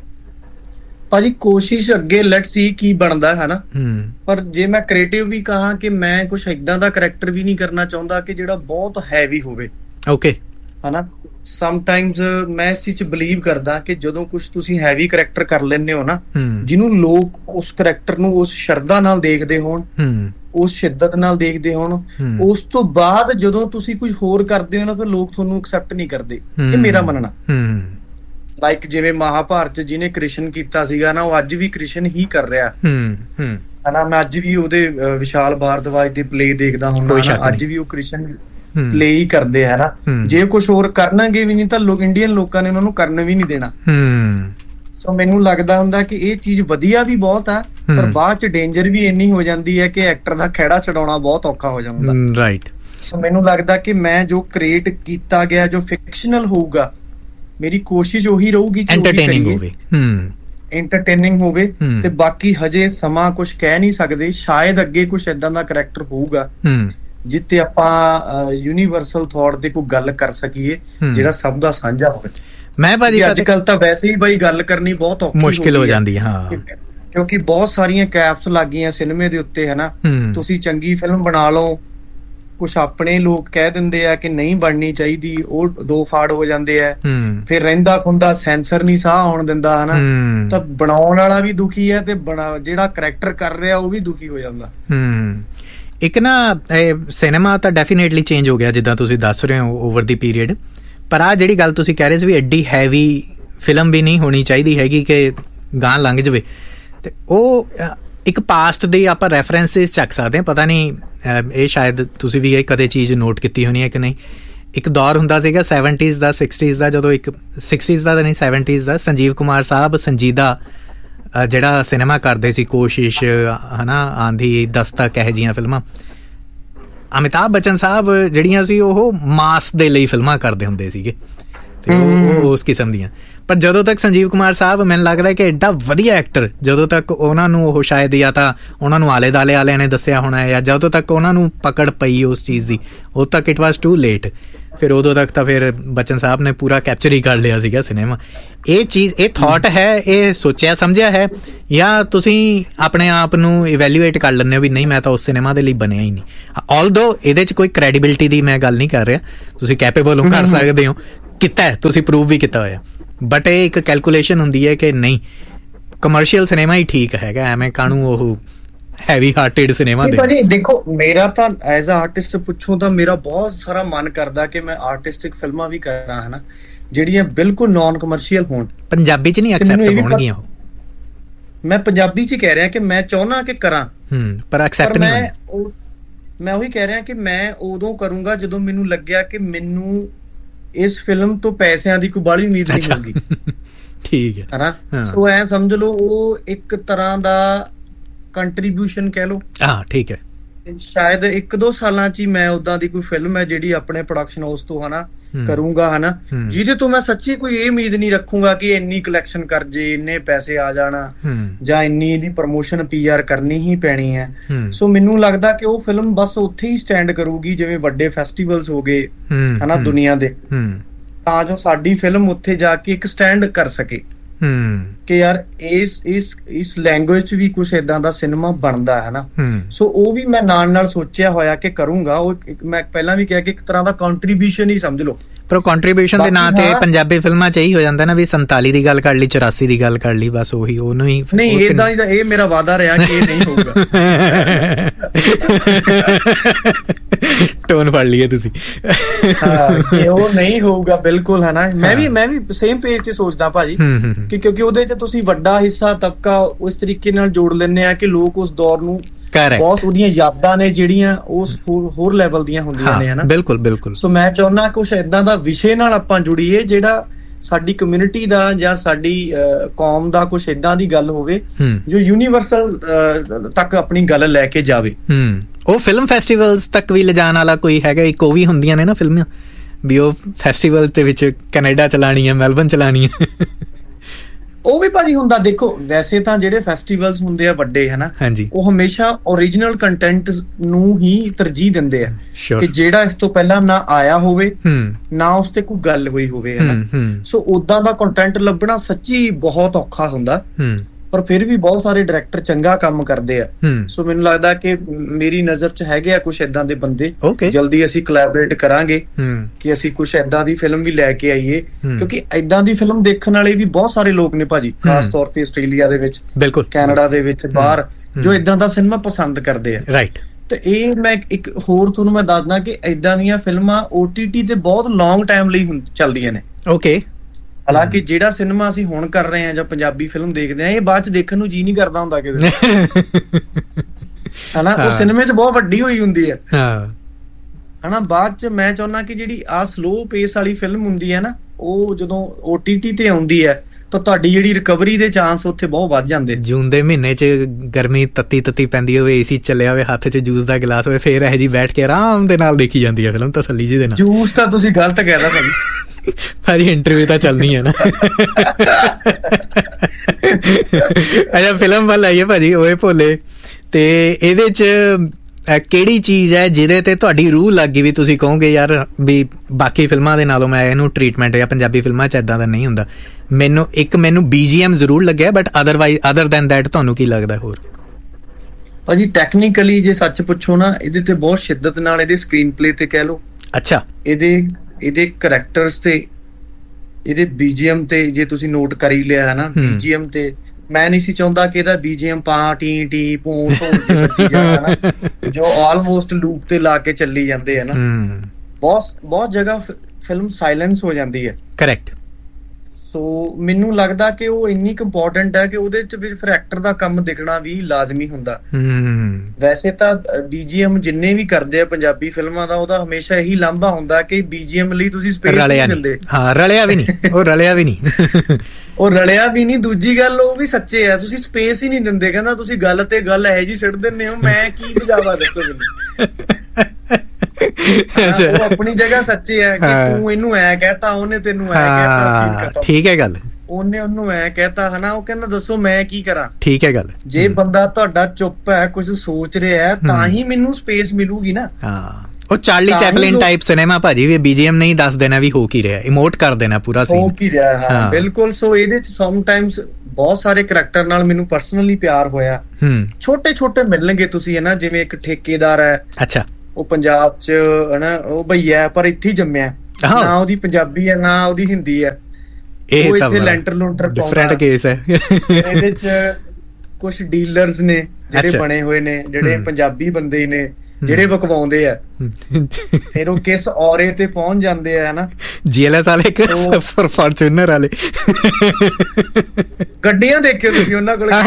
ਭਾਜੀ ਕੋਸ਼ਿਸ਼ ਅੱਗੇ ਲੈਟਸ ਸੀ ਕੀ ਬਣਦਾ ਹੈ ਨਾ। ਪਰ ਜੇ ਮੈਂ ਕ੍ਰੀਏਟਿਵ ਵੀ ਕਹਾਂ ਕਿ ਮੈਂ ਕੁਝ ਏਦਾਂ ਦਾ ਕਰੈਕਟਰ ਵੀ ਨਹੀਂ ਕਰਨਾ ਚਾਹੁੰਦਾ ਕਿ ਜਿਹੜਾ ਬਹੁਤ ਹੈਵੀ ਹੋਵੇ, ਹਨਾ। ਸਮਟਾਈਮਸ ਮੈਂ ਇਸ ਚੀਜ਼ 'ਚ ਬਿਲੀਵ ਕਰਦਾ ਕਿ ਜਦੋਂ ਕੁਝ ਤੁਸੀਂ ਹੈਵੀ ਕਰੈਕਟਰ ਕਰ ਲੈਂਦੇ ਹੋ ਨਾ, ਜਿਹਨੂੰ ਲੋਕ ਉਸ ਕਰੈਕਟਰ ਨੂੰ ਉਸ ਸ਼ਰਧਾ ਨਾਲ ਦੇਖਦੇ ਹੋਣ, ਉਸ ਸ਼ਿੱਦਤ ਨਾਲ ਦੇਖਦੇ ਹੋਣ, ਉਸ ਤੋਂ ਬਾਅਦ ਜਦੋਂ ਤੁਸੀਂ ਕੁਝ ਹੋਰ ਕਰਦੇ ਹੋ ਨਾ ਫਿਰ ਲੋਕ ਤੁਹਾਨੂੰ ਐਕਸੈਪਟ ਨਹੀਂ ਕਰਦੇ। ਇਹ ਮੇਰਾ ਮੰਨਣਾ। ਲਾਈਕ ਜਿਵੇਂ ਮਹਾਭਾਰਤ 'ਚ ਜਿਹਨੇ ਕ੍ਰਿਸ਼ਨ ਕੀਤਾ ਸੀਗਾ ਨਾ, ਉਹ ਅੱਜ ਵੀ ਕ੍ਰਿਸ਼ਨ ਹੀ ਕਰ ਰਿਹਾ, ਹਨਾ। ਮੈਂ ਅੱਜ ਵੀ ਉਹਦੇ ਵਿਸ਼ਾਲ ਭਾਰਦਵਾਜ ਦੇ ਪਲੇ ਦੇਖਦਾ ਹੁੰਦਾ, ਅੱਜ ਵੀ ਉਹ ਕ੍ਰਿਸ਼ਨ ਪਲੇ ਹੀ ਕਰਦੇ ਹੈ ਨਾ। ਜੇ ਕੁਝ ਹੋਰ ਕਰਨਗੇ ਵੀ ਨਹੀਂ ਤਾਂ ਇੰਡੀਅਨ ਲੋਕਾਂ ਨੇ ਉਹਨਾਂ ਨੂੰ ਕਰਨ ਵੀ ਨਹੀਂ ਦੇਣਾ। ਸੋ ਮੈਨੂੰ ਲੱਗਦਾ ਹੁੰਦਾ ਕਿ ਇਹ ਚੀਜ਼ ਵਧੀਆ ਵੀ ਬਹੁਤ ਆ, ਪਰ ਬਾਅਦ ਚ ਡੇਂਜਰ ਵੀ ਇੰਨੀ ਹੋ ਜਾਂਦੀ ਹੈ ਕਿ ਐਕਟਰ ਦਾ ਖਹਿੜਾ ਛਡਾਉਣਾ ਬਹੁਤ ਔਖਾ ਹੋ ਜਾਂਦਾ। ਸੋ ਮੈਨੂੰ ਲੱਗਦਾ ਕਿ ਮੈਂ ਜੋ ਕ੍ਰੀਏਟ ਕੀਤਾ ਗਿਆ ਜੋ ਫਿਕਸ਼ਨਲ ਹੋਊਗਾ, ਮੇਰੀ ਕੋਸ਼ਿਸ਼ ਉਹੀ ਰਹੂਗੀ ਕਿ ਐਂਟਰਟੇਨਿੰਗ ਹੋਵੇ। ਤੇ ਬਾਕੀ ਹਜੇ ਸਮਾਂ ਕੁਝ ਕਹਿ ਨਹੀਂ ਸਕਦੇ, ਸ਼ਾਇਦ ਅੱਗੇ ਕੁਝ ਏਦਾਂ ਦਾ ਕਰੈਕਟਰ ਹੋਊਗਾ ਜਿੱਤੇ ਆਪਾਂ ਯੂਨੀਵਰਸਲ ਥੌਟ ਤੇ ਕੋਈ ਗੱਲ ਕਰ ਸਕੀਏ ਜਿਹੜਾ ਸਭ ਦਾ ਸਾਂਝਾ ਹੋਵੇ। ਮੈਂ ਭਾਜੀ ਅੱਜ ਕੱਲ ਤਾਂ ਵੈਸੇ ਹੀ ਬਾਈ ਗੱਲ ਕਰਨੀ ਬਹੁਤ ਔਖੀ ਮੁਸ਼ਕਿਲ ਹੋ ਜਾਂਦੀ ਹੈ, ਕਿਉਂਕਿ ਬਹੁਤ ਸਾਰੀਆਂ ਕੈਪਸ ਲੱਗ ਗਈਆਂ ਸਿਨੇਮੇ ਦੇ ਉੱਤੇ, ਹਨਾ। ਤੁਸੀਂ ਚੰਗੀ ਫਿਲਮ ਬਣਾ ਲਓ, ਕੁਛ ਆਪਣੇ ਲੋਕ ਕਹਿ ਦਿੰਦੇ ਆ ਕਿ ਨਹੀਂ ਬਣਨੀ ਚਾਹੀਦੀ, ਉਹ ਦੋ ਫਾੜ ਹੋ ਜਾਂਦੇ ਆ, ਫਿਰ ਰਹਿੰਦਾ ਖੁੰਦਾ ਸੈਂਸਰ ਨਹੀਂ ਸਾਹ ਆਉਣ ਦਿੰਦਾ, ਹਨਾ। ਤਾਂ ਬਣਾਉਣ ਵਾਲਾ ਵੀ ਦੁਖੀ ਹੈ ਤੇ ਜਿਹੜਾ ਕਰੈਕਟਰ ਕਰ ਰਿਹਾ ਉਹ ਵੀ ਦੁਖੀ ਹੋ ਜਾਂਦਾ। ਇੱਕ ਨਾ ਸਿਨੇਮਾ ਤਾਂ ਡੈਫੀਨੇਟਲੀ ਚੇਂਜ ਹੋ ਗਿਆ ਜਿੱਦਾਂ ਤੁਸੀਂ ਦੱਸ ਰਹੇ ਹੋ ਓਵਰ ਦੀ ਪੀਰੀਅਡ, ਪਰ ਆਹ ਜਿਹੜੀ ਗੱਲ ਤੁਸੀਂ ਕਹਿ ਰਹੇ ਸੀ ਵੀ ਐਡੀ ਹੈਵੀ ਫਿਲਮ ਵੀ ਨਹੀਂ ਹੋਣੀ ਚਾਹੀਦੀ ਹੈਗੀ ਕਿ ਗਾਂ ਲੰਘ ਜਾਵੇ, ਤੇ ਉਹ ਇੱਕ ਪਾਸਟ ਦੇ ਆਪਾਂ ਰੈਫਰੈਂਸਿਸ ਚੱਕ ਸਕਦੇ ਹਾਂ। ਪਤਾ ਨਹੀਂ ਇਹ ਸ਼ਾਇਦ ਤੁਸੀਂ ਵੀ ਇਹ ਕਦੇ ਚੀਜ਼ ਨੋਟ ਕੀਤੀ ਹੋਣੀ ਹੈ ਕਿ ਨਹੀਂ। ਇੱਕ ਦੌਰ ਹੁੰਦਾ ਸੀਗਾ 70s ਦਾ 60s ਦਾ, ਜਦੋਂ ਇੱਕ 60s ਦਾ ਤਾਂ ਨਹੀਂ 70s ਦਾ, ਸੰਜੀਵ ਕੁਮਾਰ ਸਾਹਿਬ ਸੰਜੀਦਾ ਜਿਹੜਾ ਸਿਨੇਮਾ ਕਰਦੇ ਸੀ, ਕੋਸ਼ਿਸ਼, ਹਨਾ, ਆਂधी, ਦਸਤਕ, ਇਹੋ ਜਿਹੀਆਂ ਫਿਲਮਾਂ। ਅਮਿਤਾਭ ਬੱਚਨ ਸਾਹਿਬ ਜਿਹੜੀਆਂ ਸੀ ਉਹ ਮਾਸ ਦੇ ਲਈ ਫਿਲਮਾਂ ਕਰਦੇ ਹੁੰਦੇ ਸੀਗੇ, ਤੇ ਉਹ ਉਸ ਕਿਸਮ ਦੀਆਂ। ਪਰ ਜਦੋਂ ਤੱਕ ਸੰਜੀਵ ਕੁਮਾਰ ਸਾਹਿਬ, ਮੈਨੂੰ ਲੱਗਦਾ ਕਿ ਐਡਾ ਵਧੀਆ ਐਕਟਰ, ਜਦੋਂ ਤੱਕ ਉਹਨਾਂ ਨੂੰ ਉਹ ਸ਼ਾਇਦ ਜਾਂ ਤਾਂ ਉਹਨਾਂ ਨੂੰ ਆਲੇ ਦੁਆਲੇ ਵਾਲਿਆਂ ਨੇ ਦੱਸਿਆ ਹੋਣਾ, ਜਾਂ ਜਦੋਂ ਤੱਕ ਉਹਨਾਂ ਨੂੰ ਪਕੜ ਪਈ ਉਸ ਚੀਜ਼ ਦੀ, ਉਦੋਂ ਤੱਕ ਇਟ ਵਾਜ਼ ਟੂ ਲੇਟ। ਫਿਰ ਉਦੋਂ ਤੱਕ ਤਾਂ ਫਿਰ ਬੱਚਨ ਸਾਹਿਬ ਨੇ ਪੂਰਾ ਕੈਪਚਰ ਹੀ ਕਰ ਲਿਆ ਸੀਗਾ ਸਿਨੇਮਾ। ਇਹ ਚੀਜ਼, ਇਹ ਥਾਟ ਹੈ, ਇਹ ਸੋਚਿਆ ਸਮਝਿਆ ਹੈ, ਜਾਂ ਤੁਸੀਂ ਆਪਣੇ ਆਪ ਨੂੰ ਇਵੈਲੂਏਟ ਕਰ ਲੈਂਦੇ ਹੋ ਵੀ ਨਹੀਂ ਮੈਂ ਤਾਂ ਉਸ ਸਿਨੇਮਾ ਦੇ ਲਈ ਬਣਿਆ ਹੀ ਨਹੀਂ। ਆਲਦੋ ਇਹਦੇ 'ਚ ਕੋਈ ਕ੍ਰੈਡੀਬਿਲਿਟੀ ਦੀ ਮੈਂ ਗੱਲ ਨਹੀਂ ਕਰ ਰਿਹਾ, ਤੁਸੀਂ ਕੈਪੇਬਲ ਹੋ, ਕਰ ਸਕਦੇ ਹੋ, ਕੀਤਾ ਤੁਸੀਂ ਪ੍ਰੂਵ ਵੀ ਕੀਤਾ ਹੋਇਆ, ਬਟ ਇਹ ਇੱਕ ਕੈਲਕੂਲੇਸ਼ਨ ਹੁੰਦੀ ਹੈ ਕਿ ਨਹੀਂ ਕਮਰਸ਼ੀਅਲ ਸਿਨੇਮਾ ਹੀ ਠੀਕ ਹੈਗਾ, ਐਵੇਂ ਕਾਹਨੂੰ ਉਹ ਹੈਵੀ ਹਾਰਟਡ ਸਿਨੇਮਾ ਦੇ। ਭਾਜੀ ਦੇਖੋ, ਮੇਰਾ ਤਾਂ ਐਜ਼ ਅ ਆਰਟਿਸਟ ਪੁੱਛੋ ਤਾਂ ਮੇਰਾ ਬਹੁਤ ਸਾਰਾ ਮਨ ਕਰਦਾ ਕਿ ਮੈਂ ਆਰਟਿਸਟਿਕ ਫਿਲਮਾਂ ਵੀ ਕਰਾਂ, ਹਨਾ, ਜਿਹੜੀਆਂ ਬਿਲਕੁਲ ਨਾਨ ਕਮਰਸ਼ੀਅਲ ਹੋਣ। ਪੰਜਾਬੀ 'ਚ ਨਹੀਂ ਐਕਸੈਪਟ ਹੋਣਗੀਆਂ ਉਹ, ਮੈਂ ਪੰਜਾਬੀ 'ਚ ਕਹਿ ਰਿਹਾ ਕਿ ਮੈਂ ਚਾਹੁੰਦਾ ਕਿ ਕਰਾਂ, ਪਰ ਐਕਸੈਪਟ ਨਹੀਂ ਹੋਣੀ। ਮੈਂ ਉਹੀ ਕਹਿ ਰਿਹਾ ਕਿ ਮੈਂ ਉਦੋਂ ਕਰੂੰਗਾ ਜਦੋਂ ਮੈਨੂੰ ਲੱਗਿਆ ਕਿ ਮੈਨੂੰ ਇਸ ਫਿਲਮ ਤੋਂ ਪੈਸਿਆਂ ਦੀ ਕੋਈ ਬਾਹਲੀ ਉਮੀਦ ਨਹੀਂ ਹੋਊਗੀ। ਠੀਕ ਹੈ, ਹਨਾ। ਸੋ ਐ ਸਮਝ ਲਓ ਉਹ ਇੱਕ ਤਰ੍ਹਾਂ ਦਾ ਕੰਟਰੀਬਿਊਸ਼ਨ ਕਹਿ ਲਓ। ਹਾਂ, ਠੀਕ ਹੈ। ਸ਼ਾਇਦ 1-2 ਸਾਲਾਂ 'ਚ ਹੀ ਮੈਂ ਉਦਾਂ ਦੀ ਕੋਈ ਫਿਲਮ ਹੈ ਜਿਹੜੀ ਆਪਣੇ ਪ੍ਰੋਡਕਸ਼ਨ ਹਾਊਸ ਤੋਂ, ਹਨਾ, ਕਰੂੰਗਾ, ਹਨਾ, ਜਿਹਦੇ ਤੋਂ ਮੈਂ ਸੱਚੀ ਕੋਈ ਇਹ ਉਮੀਦ ਨਹੀਂ ਰੱਖੂੰਗਾ ਕਿ ਇੰਨੀ ਕਲੈਕਸ਼ਨ ਕਰ ਜੇ, ਇੰਨੇ ਪੈਸੇ ਆ ਜਾਣਾ, ਜਾਂ ਇੰਨੀ ਇਹਦੀ ਪ੍ਰਮੋਸ਼ਨ PR ਕਰਨੀ ਹੀ ਪੈਣੀ ਹੈ। ਸੋ ਮੈਨੂੰ ਲੱਗਦਾ ਕਿ ਉਹ ਫਿਲਮ ਬਸ ਉੱਥੇ ਹੀ ਸਟੈਂਡ ਕਰੂਗੀ ਜਿਵੇਂ ਵੱਡੇ ਫੈਸਟੀਵਲਸ ਹੋ ਗਏ, ਹਨਾ, ਦੁਨੀਆ ਦੇ, ਤਾਂ ਜੋ ਸਾਡੀ ਫਿਲਮ ਉੱਥੇ ਜਾ ਕੇ ਇੱਕ ਸਟੈਂਡ ਕਰ ਸਕੇ। ਕਿ ਯਾਰ ਇਸ ਲੈਂਗੁਏਜ 'ਚ ਵੀ ਕੁਝ ਏਦਾਂ ਦਾ ਸਿਨੇਮਾ ਬਣਦਾ ਹੈ ਨਾ। ਸੋ ਉਹ ਵੀ ਮੈਂ ਨਾਲ ਸੋਚਿਆ ਹੋਇਆ ਕਿ ਕਰੂੰਗਾ। ਉਹ ਮੈਂ ਪਹਿਲਾਂ ਵੀ ਕਿਹਾ ਕਿ ਇੱਕ ਤਰ੍ਹਾਂ ਦਾ ਕੰਟਰੀਬਿਊਸ਼ਨ ਹੀ ਸਮਝ ਲਓ। ਪਰ ਕੰਟਰੀਬਿਊਸ਼ਨ ਦੇ ਨਾਂ ਤੇ ਪੰਜਾਬੀ ਫਿਲਮਾਂ 'ਚ ਇਹੀ ਹੋ ਜਾਂਦਾ ਨਾ ਵੀ 47 ਦੀ ਗੱਲ ਕਰ ਲਈ, 84 ਦੀ ਗੱਲ ਕਰ ਲਈ, ਬਸ ਉਹੀ ਉਹਨੂੰ ਹੀ। ਨਹੀਂ, ਏਦਾਂ ਹੀ ਇਹ ਮੇਰਾ ਵਾਅਦਾ ਰਿਹਾ ਕਿ ਇਹ ਨਹੀਂ ਹੋਊਗਾ। ਟੋਨ ਫੜ ਲਈਏ ਤੁਸੀਂ। ਹਾਂ, ਉਹ ਨਹੀਂ ਹੋਊਗਾ ਬਿਲਕੁਲ, ਹੈ ਨਾ। ਮੈਂ ਵੀ ਸੇਮ ਪੇਜ ਤੇ ਸੋਚਦਾ ਭਾਜੀ ਕਿ ਕਿਉਂਕਿ ਉਹਦੇ 'ਚ ਤੁਸੀਂ ਵੱਡਾ ਹਿੱਸਾ ਤਬਕਾ ਉਸ ਤਰੀਕੇ ਨਾਲ ਜੋੜ ਲੈਂਦੇ ਆ ਕਿ ਲੋਕ ਉਸ ਦੌਰ ਨੂੰ ਬਹੁਤ ਉਹਦੀਆਂ ਯਾਦਾਂ ਨੇ ਜਿਹੜੀਆਂ ਉਸ ਹੋਰ ਲੈਵਲ ਦੀਆਂ ਹੁੰਦੀਆਂ ਨੇ, ਹਨਾ। ਬਿਲਕੁਲ ਬਿਲਕੁਲ। ਸੋ ਮੈਂ ਚਾਹੁੰਦਾ ਕੁਛ ਏਦਾਂ ਦਾ ਵਿਸ਼ੇ ਨਾਲ ਆਪਾਂ ਜੁੜੀਏ ਜਿਹੜਾ ਸਾਡੀ ਕਮਿਊਨਿਟੀ ਦਾ ਜਾਂ ਸਾਡੀ ਕੌਮ ਦਾ ਕੁਛ ਏਦਾਂ ਦੀ ਗੱਲ ਹੋਵੇ ਜੋ ਯੂਨੀਵਰਸਲ ਤੱਕ ਆਪਣੀ ਗੱਲ ਲੈ ਕੇ ਜਾਵੇ। ਉਹ ਫਿਲਮ ਫੈਸਟੀਵਲਸ ਤੱਕ ਵੀ ਲਿਜਾਣ ਵਾਲਾ ਕੋਈ ਹੈਗਾ? ਇੱਕ ਉਹ ਵੀ ਹੁੰਦੀਆਂ ਨੇ ਨਾ ਫਿਲਮਾਂ ਵੀ ਉਹ ਫੈਸਟੀਵਲ ਦੇ ਵਿੱਚ ਕੈਨੇਡਾ ਚਲਾਣੀ ਹੈ, ਮੈਲਬਨ ਚਲਾਣੀ ਹੈ। ਉਹ ਵੀ ਭਾਜੀ ਹੁੰਦਾ। ਦੇਖੋ, ਵੈਸੇ ਤਾਂ ਜਿਹੜੇ ਫੈਸਟੀਵਲਸ ਹੁੰਦੇ ਆ ਵੱਡੇ, ਹਨਾ, ਉਹ ਹਮੇਸ਼ਾ ਓਰੀਜਨਲ ਕੰਟੈਂਟ ਨੂੰ ਹੀ ਤਰਜੀਹ ਦਿੰਦੇ ਆ ਕਿ ਜਿਹੜਾ ਇਸ ਤੋਂ ਪਹਿਲਾਂ ਨਾ ਆਇਆ ਹੋਵੇ, ਨਾ ਉਸ ਤੇ ਕੋਈ ਗੱਲ ਹੋਈ ਹੋਵੇ, ਹਨਾ। ਸੋ ਉਦਾਂ ਦਾ ਕੰਟੈਂਟ ਲੱਭਣਾ ਸੱਚੀ ਬਹੁਤ ਔਖਾ ਹੁੰਦਾ, ਪਰ ਫਿਰ ਵੀ ਬਹੁਤ ਸਾਰੇ ਡਾਇਰੈਕਟਰ ਚੰਗਾ ਕੰਮ ਕਰਦੇ ਆ। ਸੋ ਮੈਨੂੰ ਲੱਗਦਾ ਕਿ ਮੇਰੀ ਨਜ਼ਰ 'ਚ ਹੈਗੇ ਆ ਕੁਛ ਏਦਾਂ ਦੇ ਬੰਦੇ। ਜਲਦੀ ਅਸੀਂ ਕੋਲੈਬੋਰੇਟ ਕਰਾਂਗੇ ਕਿ ਅਸੀਂ ਕੁਛ ਏਦਾਂ ਦੀ ਫਿਲਮ ਵੀ ਲੈ ਕੇ ਆਈਏ, ਕਿਉਂਕਿ ਏਦਾਂ ਦੀ ਫਿਲਮ ਦੇਖਣ ਵਾਲੇ ਵੀ ਬਹੁਤ ਸਾਰੇ ਲੋਕ ਨੇ ਭਾਜੀ, ਖਾਸ ਤੌਰ ਤੇ ਆਸਟ੍ਰੇਲੀਆ ਦੇ ਵਿੱਚ, ਕੈਨੇਡਾ ਦੇ ਵਿੱਚ, ਬਾਹਰ, ਜੋ ਏਦਾਂ ਦਾ ਸਿਨੇਮਾ ਪਸੰਦ ਕਰਦੇ ਆ। ਰਾਈਟ। ਤੇ ਇਹ ਮੈਂ ਇੱਕ ਹੋਰ ਤੁਹਾਨੂੰ ਮੈਂ ਦੱਸਦਾ ਕਿ ਏਦਾਂ ਦੀਆਂ ਫਿਲਮਾਂ OTT ਤੇ ਬਹੁਤ ਲੌਂਗ ਟਾਈਮ ਲਈ ਚੱਲਦੀਆਂ ਨੇ। ਹਾਲਾਂਕਿ ਜਿਹੜਾ ਸਿਨੇਮਾ ਅਸੀਂ ਹੁਣ ਕਰ ਰਹੇ ਹਾਂ ਜਾਂ ਪੰਜਾਬੀ ਫਿਲਮ ਦੇਖਦੇ ਹਾਂ, ਇਹ ਬਾਅਦ ਚ ਦੇਖਣ ਨੂੰ ਜੀ ਨਹੀਂ ਕਰਦਾ ਹੁੰਦਾ ਕਿਤੇ, ਹਨਾ। ਉਹ ਸਿਨੇਮੇ 'ਚ ਬਹੁਤ ਵੱਡੀ ਹੋਈ ਹੁੰਦੀ ਹੈ, ਹਨਾ। ਬਾਅਦ ਚ ਮੈਂ ਚਾਹੁੰਦਾ ਕਿ ਜਿਹੜੀ ਸਲੋ ਪੇਸ ਵਾਲੀ ਫਿਲਮ ਹੁੰਦੀ ਹੈ ਨਾ, ਉਹ ਜਦੋਂ OTT ਤੇ ਆਉਂਦੀ ਹੈ ਤਾਂ ਤੁਹਾਡੀ ਜਿਹੜੀ ਰਿਕਵਰੀ ਦੇ ਚਾਂਸ ਉੱਥੇ ਬਹੁਤ ਵੱਧ ਜਾਂਦੇ। ਜੂਨ ਦੇ ਮਹੀਨੇ 'ਚ ਗਰਮੀ ਤੱਤੀ ਪੈਂਦੀ ਹੋਵੇ, AC ਚੱਲਿਆ ਹੋਵੇ, ਹੱਥ 'ਚ ਜੂਸ ਦਾ ਗਿਲਾਸ ਹੋਵੇ, ਫੇਰ ਇਹ ਜੀ ਬੈਠ ਕੇ ਆਰਾਮ ਦੇ ਨਾਲ ਦੇਖੀ ਜਾਂਦੀ ਹੈ ਫਿਲਮ, ਤਸੱਲੀ ਜੀ ਦੇ ਨਾਲ। ਜੂਸ ਤਾਂ ਤੁਸੀਂ ਗਲਤ ਕਹਿਦਾ ਭਾਜੀ। ਸਾਰੀ ਇੰਟਰਵਿਊ ਤਾਂ ਚੱਲਣੀ ਹੈ ਨਾ। ਅੱਛਾ, ਫਿਲਮ ਵੱਲ ਆਈਏ ਭਾਜੀ, ਓਏ ਭੋਲੇ। ਤੇ ਇਹਦੇ 'ਚ ਕਿਹੜੀ ਚੀਜ਼ ਹੈ ਜਿਹਦੇ ਤੇ ਤੁਹਾਡੀ ਰੂਹ ਲੱਗ ਗਈ ਵੀ ਤੁਸੀਂ ਕਹੋਗੇ ਯਾਰ ਵੀ ਬਾਕੀ ਫਿਲਮਾਂ ਦੇ ਨਾਲੋਂ ਮੈਂ ਇਹਨੂੰ ਟ੍ਰੀਟਮੈਂਟ, ਜਾਂ ਪੰਜਾਬੀ ਫਿਲਮਾਂ 'ਚ ਏਦਾਂ ਦਾ ਨਹੀਂ ਹੁੰਦਾ? ਮੈਨੂੰ BGM ਜ਼ਰੂਰ ਲੱਗਿਆ, ਬਟ ਅਦਰ ਦੈਨ ਦੈਟ ਤੁਹਾਨੂੰ ਕੀ ਲੱਗਦਾ ਹੋਰ? ਭਾਜੀ ਟੈਕਨੀਕਲੀ ਜੇ ਸੱਚ ਪੁੱਛੋ ਨਾ, ਇਹਦੇ ਤੇ ਬਹੁਤ ਸ਼ਿੱਦਤ ਨਾਲ ਇਹਦੇ ਸਕਰੀਨ ਪਲੇ ਤੇ ਕਹਿ ਲਓ, ਅੱਛਾ, ਇਹਦੇ ਕਰੈਕਟਰਸ ਤੇ, ਇਹਦੇ BGM ਤੇ ਜੇ ਤੁਸੀਂ ਨੋਟ ਕਰ ਹੀ ਲਿਆ ਹੈ ਨਾ, BGM ਤੇ ਮੈਂ ਨਹੀਂ ਸੀ ਚਾਹੁੰਦਾ ਕਿ ਇਹਦਾ BGM ਟੀ ਪੂੰ ਜੇ ਬੱਜੀ ਜਾਣਾ, ਜੋ ਆਲਮੋਸਟ ਲੂਪ ਤੇ ਲਾ ਕੇ ਚੱਲੀ ਜਾਂਦੇ ਹੈ ਨਾ। ਬਹੁਤ ਜਗ੍ਹਾ ਫਿਲਮ ਸਾਇਲੈਂਸ ਹੋ ਜਾਂਦੀ ਹੈ। ਕਰੈਕਟ। ਸੋ ਮੈਨੂੰ ਲੱਗਦਾ ਕਿ ਉਹ ਇੰਨੀ ਕੁ ਇੰਪੋਰਟੈਂਟ ਹੈ ਕਿ ਉਹਦੇ 'ਚ ਵੀ ਫਿਰ ਐਕਟਰ ਦਾ ਕੰਮ ਦਿਖਣਾ ਵੀ ਲਾਜ਼ਮੀ ਹੁੰਦਾ। ਵੈਸੇ ਤਾਂ BGM ਜਿੰਨੇ ਵੀ ਕਰਦੇ ਆ ਪੰਜਾਬੀ ਫਿਲਮਾਂ ਦਾ, ਉਹਦਾ ਹਮੇਸ਼ਾ ਇਹੀ ਲਾਂਭਾ ਹੁੰਦਾ ਕਿ BGM ਲਈ ਤੁਸੀਂ ਸਪੇਸ ਨਹੀਂ ਦਿੰਦੇ। ਰਲਿਆ ਵੀ ਨਹੀਂ। ਉਹ ਰਲਿਆ ਵੀ ਨਹੀਂ। ਦੂਜੀ ਗੱਲ, ਉਹ ਵੀ ਸੱਚੇ ਆ, ਤੁਸੀਂ ਸਪੇਸ ਹੀ ਨਹੀਂ ਦਿੰਦੇ। ਕਹਿੰਦਾ ਤੁਸੀਂ ਗੱਲ ਤੇ ਗੱਲ ਇਹੋ ਜਿਹੀ ਸਿੱਟ ਦਿੰਦੇ ਹੋ, ਮੈਂ ਕੀ ਬਜਾਵਾ ਦੱਸੋ ਮੈਨੂੰ। ਉਹ ਆਪਣੀ ਜਗ੍ਹਾ ਸੱਚੇ ਹੈ ਕਿ ਤੂੰ ਇਹਨੂੰ ਐ ਕਹਿਤਾ, ਉਹਨੇ ਤੈਨੂੰ ਐ ਕਹਿਤਾ, ਠੀਕ ਹੈ ਗੱਲ, ਉਹਨੇ ਉਹਨੂੰ ਐ ਕਹਿਤਾ, ਹਨਾ। ਉਹ ਕਹਿੰਦਾ ਦੱਸੋ ਮੈਂ ਕੀ ਕਰਾਂ, ਠੀਕ ਹੈ ਗੱਲ। ਜੇ ਬੰਦਾ ਤੁਹਾਡਾ ਚੁੱਪ ਹੈ, ਕੁਝ ਸੋਚ ਰਿਹਾ ਹੈ, ਤਾਂ ਹੀ ਮੈਨੂੰ ਸਪੇਸ ਮਿਲੂਗੀ ਨਾ। ਉਹ ਚਾਰਲੀ ਚੈਪਲਿਨ ਟਾਈਪ ਸਿਨੇਮਾ ਭਾਜੀ, ਵੀ BGM ਨਹੀਂ ਦੱਸ ਦੇਣਾ ਵੀ ਹੋ ਕੀ ਰਿਹਾ, ਇਮੋਟ ਕਰ ਦੇਣਾ ਪੂਰਾ ਸੀਨ, ਹੋ ਕੀ ਰਿਹਾ। ਹਾਂ ਬਿਲਕੁਲ। ਸੋ ਇਹਦੇ ਚ ਸਮਟਾਈਮਸ ਬਹੁਤ ਸਾਰੇ ਕਰੈਕਟਰ ਨਾਲ ਮੈਨੂੰ ਪਰਸਨਲੀ ਪਿਆਰ ਹੋਇਆ। ਛੋਟੇ ਮਿਲਣਗੇ ਤੁਸੀਂ, ਹਨਾ। ਜਿਵੇਂ ਇੱਕ ਠੇਕੇਦਾਰ ਹੈ, ਅੱਛਾ, ਉਹ ਪੰਜਾਬ ਚ, ਹਨਾ, ਉਹ ਭਈਆ ਪਰ ਇੱਥੇ ਹੀ ਜੰਮਿਆ, ਨਾ ਉਹਦੀ ਪੰਜਾਬੀ ਹੈ ਨਾ ਉਹਦੀ ਹਿੰਦੀ ਹੈ, ਉਹ ਇੱਥੇ ਲੈਂਟਰ ਲੂੰਟਰ ਡਿਫਰੈਂਟ ਕੇਸ ਹੈ। ਇਹਦੇ ਚ ਕੁਝ ਡੀਲਰਸ ਨੇ ਜਿਹੜੇ ਬਣੇ ਹੋਏ ਨੇ, ਜਿਹੜੇ ਪੰਜਾਬੀ ਬੰਦੇ ਹੀ ਨੇ, ਜਿਹੜੇ ਬਕਵਾਉਂਦੇ ਆ। ਫਿਰ ਉਹ ਕਿਸ ਔਰੇ ਤੇ ਪਹੁੰਚ ਜਾਂਦੇ ਆ, ਹਨਾ। GLS ਵਾਲੇ, ਫੋਰਚੂਨਰ ਵਾਲੇ, ਗੱਡੀਆਂ ਦੇਖਿਓ ਤੁਸੀਂ ਉਹਨਾਂ ਕੋਲ,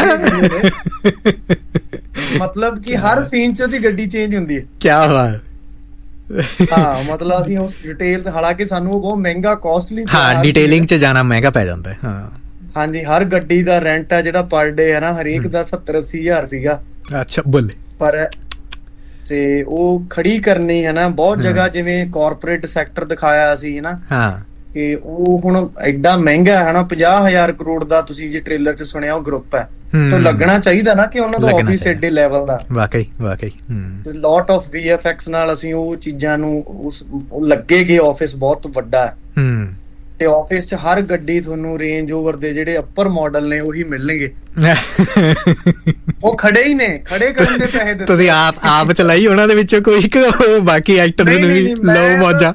ਮਤਲਬ ਕਿ ਹਰ ਸੀਨ ਚ ਉਹਦੀ ਗੱਡੀ ਚੇਂਜ ਹੁੰਦੀ ਹੈ। ਕਿਆ ਬਾਤ। ਹਾਂ, ਮਤਲਬ ਅਸੀਂ ਉਸ ਡਿਟੇਲ, ਹਾਲਾਂਕਿ ਸਾਨੂੰ ਉਹ ਬਹੁਤ ਮਹਿੰਗਾ ਕਾਸਟਲੀ, ਹਾਂ, ਡਿਟੇਲਿੰਗ ਚ ਜਾਣਾ ਮਹਿੰਗਾ ਪੈ ਜਾਂਦਾ ਹੈ। ਹਾਂ ਹਾਂਜੀ, ਹਰ ਗੱਡੀ ਦਾ ਰੈਂਟ ਆ ਜਿਹੜਾ ਪਰ ਡੇ ਹੈ ਨਾ, ਹਰੇਕ ਦਾ 70-80 ਹਜ਼ਾਰ ਸੀਗਾ। ਅੱਛਾ ਬੋਲੇ। ਪਰ ਤੇ ਉਹ ਖੜੀ ਕਰਨੀ ਹੈ ਨਾ, ਬਹੁਤ ਜਗ੍ਹਾ ਜਿਵੇਂ ਕਾਰਪੋਰੇਟ ਸੈਕਟਰ ਦਿਖਾਇਆ ਸੀ, ਹਨਾ, ਕਿ ਉਹ ਹੁਣ ਐਡਾ ਮਹਿੰਗਾ ਹੈ ਨਾ, 50,000 ਕਰੋੜ ਦਾ ਤੁਸੀਂ ਜੇ ਟ੍ਰੇਲਰ ਚ ਸੁਣਿਆ, ਉਹ ਗਰੁੱਪ ਹੈ। ਤਾਂ ਲੱਗਣਾ ਚਾਹੀਦਾ ਨਾ ਕਿ ਉਹਨਾਂ ਦਾ ਆਫਿਸ ਏਡੇ ਲੈਵਲ ਦਾ। ਵਾਕਈ ਲੋਟ ਆਫ VFX ਨਾਲ ਅਸੀਂ ਉਹ ਚੀਜ਼ਾਂ ਨੂੰ, ਉਹ ਲੱਗੇ ਕਿ ਆਫਿਸ ਬਹੁਤ ਵੱਡਾ ਹੈ। ਤੇ ਆਫਿਸ 'ਚ ਹਰ ਗੱਡੀ ਤੁਹਾਨੂੰ ਰੇਂਜ ਓਵਰ ਦੇ ਜਿਹੜੇ ਅੱਪਰ ਮਾਡਲ ਨੇ ਉਹੀ ਮਿਲਣਗੇ। ਉਹ ਖੜੇ ਹੀ ਨੇ, ਖੜੇ ਕਰਨ ਦੇ ਪੈਸੇ ਦਿੱਤੇ। ਤੁਸੀਂ ਆਪ ਚਲਾਈ ਉਹਨਾਂ ਦੇ ਵਿੱਚੋਂ ਕੋਈ ਕਿ ਬਾਕੀ ਐਕਟਰ ਨੇ ਵੀ ਲਓ ਮੌਜਾਂ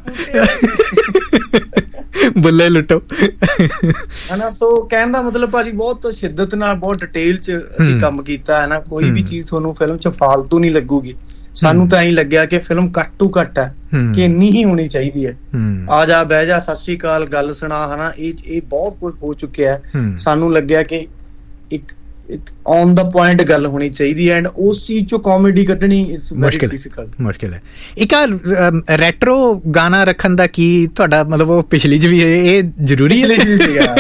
ਬੁੱਲੇ ਲੁੱਟੋ ਹਨਾ। ਸੋ ਕਹਿਣ ਦਾ ਮਤਲਬ ਭਾਜੀ ਬਹੁਤ ਸ਼ਿੱਦਤ ਨਾਲ, ਬਹੁਤ ਡਿਟੇਲ 'ਚ ਅਸੀਂ ਕੰਮ ਕੀਤਾ ਹੈ ਨਾ। ਕੋਈ ਵੀ ਚੀਜ਼ ਤੁਹਾਨੂੰ ਫਿਲਮ 'ਚ ਫਾਲਤੂ ਨਹੀਂ ਲੱਗੂਗੀ। ਸਾਨੂੰ ਤਾਂ ਐਂ ਲੱਗਿਆ ਕਿ ਫਿਲਮ ਘੱਟ ਤੋਂ ਘੱਟ ਹੈ, ਕਿ ਇੰਨੀ ਹੀ ਹੋਣੀ ਚਾਹੀਦੀ ਹੈ। ਆ ਜਾ ਬਹਿ ਜਾ, ਸਤਿ ਸ਼੍ਰੀ ਅਕਾਲ, ਗੱਲ ਸੁਣਾ, ਹਨਾ। ਇਹ ਬਹੁਤ ਕੁਝ ਹੋ ਚੁੱਕਿਆ ਹੈ। ਸਾਨੂੰ ਲੱਗਿਆ ਕਿ ਇੱਕ ਔਨ ਦਾ ਪੁਆਇੰਟ ਗੱਲ ਹੋਣੀ ਚਾਹੀਦੀ ਹੈ, ਐਂਡ ਉਸ ਚੀਜ਼ ਚੋਂ ਕਾਮੇਡੀ ਕੱਢਣੀ ਇਟਸ ਵੈਰੀ ਡਿਫਿਕਲਟ, ਮੁਸ਼ਕਿਲ ਹੈ। ਇੱਕ ਰੈਟਰੋ ਗਾਣਾ ਰੱਖਣ ਦਾ ਕੀ ਤੁਹਾਡਾ ਮਤਲਬ, ਉਹ ਪਿਛਲੀ ਚ ਵੀ ਇਹ ਜ਼ਰੂਰੀ ਸੀਗਾ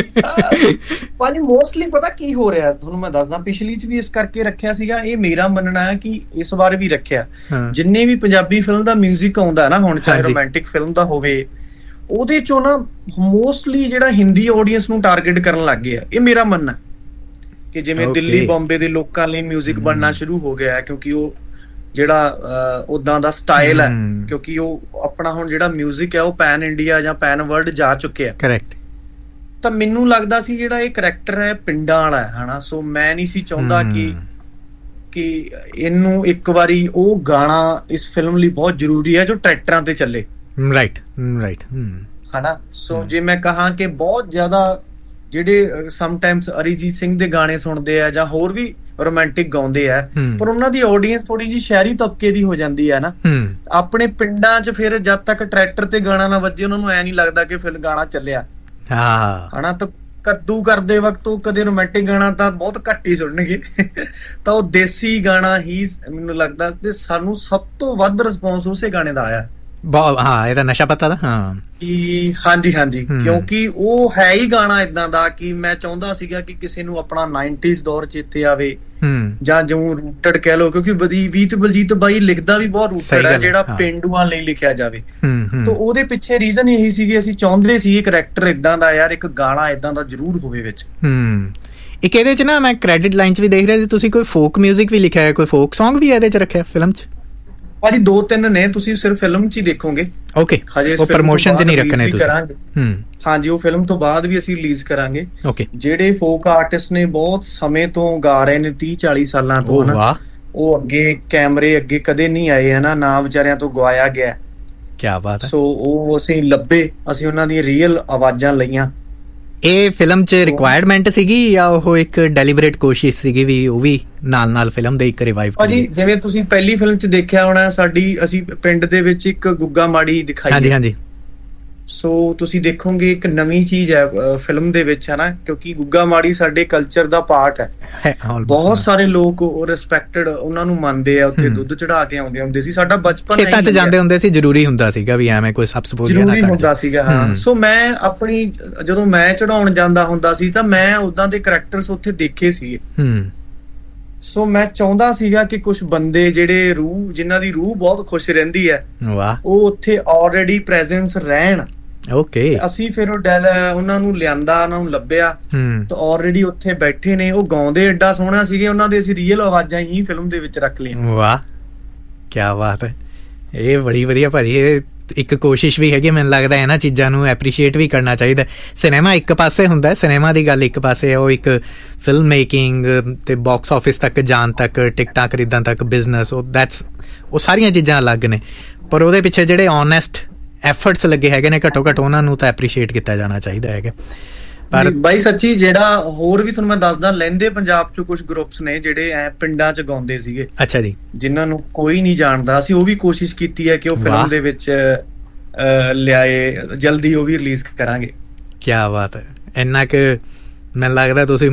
ਭਾਜੀ? ਮੋਸਟਲੀ ਪਤਾ ਕੀ ਹੋ ਰਿਹਾ ਤੁਹਾਨੂੰ ਮੈਂ ਦੱਸਦਾ, ਪਿਛਲੀ ਚ ਵੀ ਇਸ ਕਰਕੇ ਰੱਖਿਆ ਸੀਗਾ। ਇਹ ਮੇਰਾ ਮੰਨਣਾ ਹੈ ਕਿ ਇਸ ਵਾਰ ਵੀ ਰੱਖਿਆ। ਜਿੰਨੇ ਵੀ ਪੰਜਾਬੀ ਫਿਲਮ ਦਾ ਮਿਊਜ਼ਿਕ ਆਉਂਦਾ ਨਾ ਹੁਣ, ਚਾਹੇ ਰੋਮਾਂਟਿਕ ਫਿਲਮ ਦਾ ਹੋਵੇ, ਉਹਦੇ ਚੋਂ ਨਾ ਮੋਸਟਲੀ ਜਿਹੜਾ ਹਿੰਦੀ ਆਡੀਅנס ਨੂੰ ਟਾਰਗੇਟ ਕਰਨ ਲੱਗ ਗਿਆ। ਇਹ ਮੇਰਾ ਮੰਨਣਾ ਕਿ ਜਿਵੇਂ ਦਿੱਲੀ ਬੰਬੇ ਦੇ ਲੋਕਾਂ ਲਈ ਮਿਊਜ਼ਿਕ ਬਣਨਾ ਸ਼ੁਰੂ ਹੋ ਗਿਆ, ਕਿਉਂਕਿ ਉਹ ਜਿਹੜਾ ਉਦਾਂ ਦਾ ਸਟਾਈਲ ਹੈ, ਕਿਉਂਕਿ ਉਹ ਆਪਣਾ ਹੁਣ ਜਿਹੜਾ ਮਿਊਜ਼ਿਕ ਹੈ ਉਹ ਪੈਨ ਇੰਡੀਆ ਜਾਂ ਪੈਨ ਵਰਲਡ ਜਾ ਚੁੱਕਿਆ। ਕਰੈਕਟ। ਤਾਂ ਮੈਨੂੰ ਲੱਗਦਾ ਸੀ ਜਿਹੜਾ ਇਹ ਕਰੈਕਟਰ ਹੈ ਪਿੰਡਾਂ ਵਾਲਾ ਹੈ, ਹਨਾ। ਸੋ ਮੈਂ ਨਹੀਂ ਸੀ ਚਾਹੁੰਦਾ ਕਿ ਇਹਨੂੰ ਇੱਕ ਵਾਰੀ ਉਹ ਗਾਣਾ ਇਸ ਫਿਲਮ ਲਈ ਬਹੁਤ ਜ਼ਰੂਰੀ ਹੈ ਜੋ ਟਰੈਕਟਰਾਂ ਤੇ ਚੱਲੇ। ਰਾਈਟ ਹਨਾ। ਸੋ ਜੇ ਮੈਂ ਕਹਾਂ ਕਿ ਬਹੁਤ ਜ਼ਿਆਦਾ ਜਿਹੜੇ ਸਮਟਾਈਮਸ ਅਰੀਜੀਤ ਸਿੰਘ ਦੇ ਗਾਣੇ ਸੁਣਦੇ ਆ ਜਾਂ ਹੋਰ ਵੀ ਰੋਮਾਂਟਿਕ ਗਾਉਂਦੇ ਆ, ਪਰ ਉਹਨਾਂ ਦੀ ਆਡੀਅנס ਥੋੜੀ ਜਿਹੀ ਸ਼ਹਿਰੀ ਤਬਕੇ ਦੀ ਹੋ ਜਾਂਦੀ ਹੈ ਨਾ। ਆਪਣੇ ਪਿੰਡਾਂ 'ਚ ਫਿਰ ਜਦ ਤੱਕ ਟਰੈਕਟਰ ਤੇ ਗਾਣਾ ਨਾ ਵੱਜੇ ਉਹਨਾਂ ਨੂੰ ਐ ਨਹੀਂ ਲੱਗਦਾ ਕਿ ਫਿਰ ਗਾਣਾ ਚੱਲਿਆ, ਹਨਾ। ਤਾਂ ਕੱਦੂ ਕਰਦੇ ਵਕਤ ਉਹ ਕਦੇ ਰੋਮਾਂਟਿਕ ਗਾਣਾ ਤਾਂ ਬਹੁਤ ਘੱਟ ਹੀ ਸੁਣਨਗੇ ਤਾਂ ਉਹ ਦੇਸੀ ਗਾਣਾ ਹੀ ਮੈਨੂੰ ਲੱਗਦਾ ਤੇ ਸਾਨੂੰ ਸਭ ਤੋਂ ਵੱਧ ਰਿਸਪੌਂਸ ਉਸੇ ਗਾਣੇ ਦਾ ਆਇਆ। ਇਹਦਾ ਨਸ਼ਾ ਪਤਾ ਦਾ। ਹਾਂਜੀ, ਕਿਉਂਕਿ ਉਹ ਹੈ ਹੀ ਗਾਣਾ ਏਦਾਂ ਦਾ ਕਿ ਮੈਂ ਚਾਹੁੰਦਾ ਸੀਗਾ ਕਿ ਕਿਸੇ ਨੂੰ ਆਪਣਾ 90s ਦੌਰ ਚੇਤੇ ਆਵੇ, ਜਾਂ ਜਿਉਂ ਰੂਟਡ ਕਹਿ ਲਓ, ਕਿਉਂਕਿ ਬਲਜੀਤ ਬਾਈ ਲਿਖਦਾ ਵੀ ਬਹੁਤ ਰੂਟਡ ਹੈ, ਜਿਹੜਾ ਪੇਂਡੂਆਂ ਲਈ ਲਿਖਿਆ ਜਾਵੇ। ਤਾਂ ਉਹਦੇ ਪਿੱਛੇ ਰੀਜ਼ਨ ਇਹੀ ਸੀਗੇ, ਅਸੀਂ ਚਾਹੁੰਦੇ ਸੀ ਇਹ ਕਰੈਕਟਰ ਏਦਾਂ ਦਾ, ਯਾਰ ਇੱਕ ਗਾਣਾ ਏਦਾਂ ਦਾ ਜ਼ਰੂਰ ਹੋਵੇ ਵਿੱਚ। ਇੱਕ ਇਹਦੇ 'ਚ ਨਾ ਮੈਂ ਕ੍ਰੈਡਿਟ ਲਾਈਨ 'ਚ ਵੀ ਦੇਖ ਰਿਹਾ ਸੀ ਤੁਸੀਂ ਕੋਈ ਫੋਕ ਮਿਊਜ਼ਿਕ ਵੀ ਲਿਖਿਆ ਹੈ, ਕੋਈ ਫੋਕ ਸੌਂਗ ਵੀ ਇਹਦੇ 'ਚ ਰੱਖਿਆ ਫਿਲਮ 'ਚ? ਭਾਜੀ 2-3 ਨੇ, ਤੁਸੀਂ ਸਿਰਫ ਫਿਲਮ 'ਚ ਹੀ ਦੇਖੋਗੇ। ਓਕੇ, ਉਹ ਪ੍ਰਮੋਸ਼ਨ 'ਚ ਨਹੀਂ ਰੱਖਣੇ ਤੁਸੀਂ? ਹਾਂਜੀ, ਉਹ ਫਿਲਮ ਤੋਂ ਬਾਅਦ ਵੀ ਅਸੀਂ ਰਿਲੀਜ਼ ਕਰਾਂਗੇ। ਓਕੇ। ਜਿਹੜੇ ਫੋਕ ਆਰਟਿਸਟ ਨੇ ਬਹੁਤ ਸਮੇਂ ਤੋਂ ਗਾ ਰਹੇ ਨੇ, 30-40 ਸਾਲਾਂ ਤੋਂ, ਹਨਾ, ਉਹ ਅੱਗੇ ਕੈਮਰੇ ਅੱਗੇ ਕਦੇ ਨਹੀਂ ਆਏ, ਹਨਾ, ਨਾ ਵਿਚਾਰਿਆਂ ਤੋਂ ਗਵਾਇਆ ਗਿਆ। ਕੀ ਬਾਤ ਹੈ। ਸੋ ਉਹ ਅਸੀਂ ਲੱਭੇ, ਅਸੀਂ ਉਹਨਾਂ ਦੀਆਂ ਰੀਅਲ ਆਵਾਜ਼ਾਂ ਲਈਆਂ। ਇਹ ਫਿਲਮ 'ਚ ਰਿਕੁਆਇਰਮੈਂਟ ਸੀਗੀ ਜਾਂ ਉਹ ਇੱਕ ਡੈਲੀਬਰੇਟ ਕੋਸ਼ਿਸ਼ ਸੀਗੀ ਵੀ ਉਹ ਵੀ ਨਾਲ ਫਿਲਮ ਦੇ ਇੱਕ ਰਿਵਾਈਵ? ਭਾਜੀ ਜਿਵੇਂ ਤੁਸੀਂ ਪਹਿਲੀ ਫਿਲਮ 'ਚ ਦੇਖਿਆ ਹੋਣਾ, ਅਸੀਂ ਪਿੰਡ ਦੇ ਵਿੱਚ ਇੱਕ ਗੁੱਗਾ ਮਾੜੀ ਦਿਖਾਈ। ਹਾਂਜੀ। ਸੋ ਤੁਸੀਂ ਦੇਖੋਗੇ ਇੱਕ ਨਵੀਂ ਚੀਜ਼ ਹੈ ਫਿਲਮ ਦੇ ਵਿੱਚ, ਹਨਾ, ਕਿਉਂਕਿ ਗੁੱਗਾ ਮਾੜੀ ਸਾਡੇ ਕਲਚਰ ਦਾ ਪਾਰਟ ਹੈ। ਬਹੁਤ ਸਾਰੇ ਲੋਕ ਉਹ ਰਿਸਪੈਕਟਡ ਉਹਨਾਂ ਨੂੰ ਮੰਨਦੇ ਆ, ਉੱਥੇ ਦੁੱਧ ਚੜਾ ਕੇ ਆਉਂਦੇ ਹੁੰਦੇ ਸੀ। ਸਾਡਾ ਬਚਪਨ ਖੇਤਾਂ 'ਚ ਜਾਂਦੇ ਹੁੰਦੇ ਸੀ, ਜ਼ਰੂਰੀ ਹੁੰਦਾ ਸੀਗਾ ਵੀ ਐਵੇਂ ਕੋਈ ਸਭ ਸਪੋਜ਼ ਜ਼ਰੂਰੀ ਹੁੰਦਾ ਸੀਗਾ। ਹਾਂ। ਸੋ ਮੈਂ ਆਪਣੀ ਜਦੋਂ ਮੈਂ ਚੜਾਉਣ ਜਾਂਦਾ ਹੁੰਦਾ ਸੀ ਤਾਂ ਮੈਂ ਉਦਾਂ ਦੇ ਕਰੈਕਟਰਸ ਉੱਥੇ ਦੇਖੇ ਸੀਗੇ। ਸੋ ਮੈਂ ਚਾਹੁੰਦਾ ਸੀਗਾ ਕਿ ਕੁਝ ਬੰਦੇ ਜਿਹੜੇ ਜਿਨ੍ਹਾਂ ਦੀ ਰੂਹ ਬਹੁਤ ਖੁਸ਼ ਰਹਿੰਦੀ ਹੈ, ਉਹ ਉੱਥੇ ਆਲਰੇਡੀ ਪ੍ਰੈਜ਼ੈਂਸ ਰਹਿਣ। ਓਕੇ। ਅਸੀਂ ਫਿਰ ਉਹਨਾਂ ਨੂੰ ਲਿਆਂਦਾ, ਉਹਨਾਂ ਨੂੰ ਲੱਭਿਆ ਤਾਂ ਆਲਰੇਡੀ ਉੱਥੇ ਬੈਠੇ ਨੇ। ਉਹ ਗਾਉਂਦੇ ਐਡਾ ਸੋਹਣਾ ਸੀਗੇ, ਉਹਨਾਂ ਦੇ ਅਸੀਂ ਰੀਅਲ ਆਵਾਜ਼ਾਂ ਹੀ ਫਿਲਮ ਦੇ ਵਿੱਚ ਰੱਖ ਲਈਆਂ। ਵਾਹ, ਕੀ ਬਾਤ ਹੈ। ਇਹ ਬੜੀ ਵਧੀਆ ਭਾਜੀ, ਇਹ ਇੱਕ ਕੋਸ਼ਿਸ਼ ਵੀ ਹੈਗੀ। ਮੈਨੂੰ ਲੱਗਦਾ ਇਹਨਾਂ ਚੀਜ਼ਾਂ ਨੂੰ ਐਪਰੀਸ਼ੀਏਟ ਵੀ ਕਰਨਾ ਚਾਹੀਦਾ। ਸਿਨੇਮਾ ਇੱਕ ਪਾਸੇ ਹੁੰਦਾ, ਸਿਨੇਮਾ ਦੀ ਗੱਲ ਇੱਕ ਪਾਸੇ, ਉਹ ਇੱਕ ਫਿਲਮ ਮੇਕਿੰਗ ਤੇ ਬਾਕਸ ਆਫਿਸ ਤੱਕ ਜਾਣ ਤੱਕ, ਟਿਕਟਾਂ ਖਰੀਦਣ ਤੱਕ, ਬਿਜ਼ਨਸ, ਉਹ ਸਾਰੀਆਂ ਚੀਜ਼ਾਂ ਅਲੱਗ ਨੇ। ਪਰ ਉਹਦੇ ਪਿੱਛੇ ਜਿਹੜੇ ਓਨੈਸਟ ਐਫਰਟਸ ਲੱਗੇ ਹੈਗੇ ਨੇ, ਘੱਟੋ ਘੱਟ ਉਹਨਾਂ ਨੂੰ ਤਾਂ ਐਪਰੀਸ਼ੀਏਟ ਕੀਤਾ ਜਾਣਾ ਚਾਹੀਦਾ ਹੈਗਾ। ਪਰ ਬਾਈ ਸੱਚੀ, ਜਿਹੜਾ ਹੋਰ ਵੀ ਤੁਹਾਨੂੰ ਮੈਂ ਦੱਸਦਾ, ਲਹਿੰਦੇ ਪੰਜਾਬ 'ਚ ਕੁਝ ਗਰੁੱਪਸ ਨੇ ਜਿਹੜੇ ਐ ਪਿੰਡਾਂ 'ਚ ਗਾਉਂਦੇ ਸੀਗੇ। ਅੱਛਾ ਜੀ। ਜਿਨ੍ਹਾਂ ਨੂੰ ਕੋਈ ਨਹੀਂ ਜਾਣਦਾ। ਅਸੀਂ ਉਹ ਵੀ ਕੋਸ਼ਿਸ਼ ਕੀਤੀ ਹੈ ਕਿ ਉਹ ਫਿਲਮ ਦੇ ਵਿੱਚ ਲਿਆਏ, ਜਲਦੀ ਉਹ ਵੀ ਰਿਲੀਜ਼ ਕਰਾਂਗੇ। ਕੀ ਬਾਤ ਹੈ। ਇੰਨਾ ਕੁ ਮੈਨੂੰ ਲੱਗਦਾ ਤੁਸੀਂ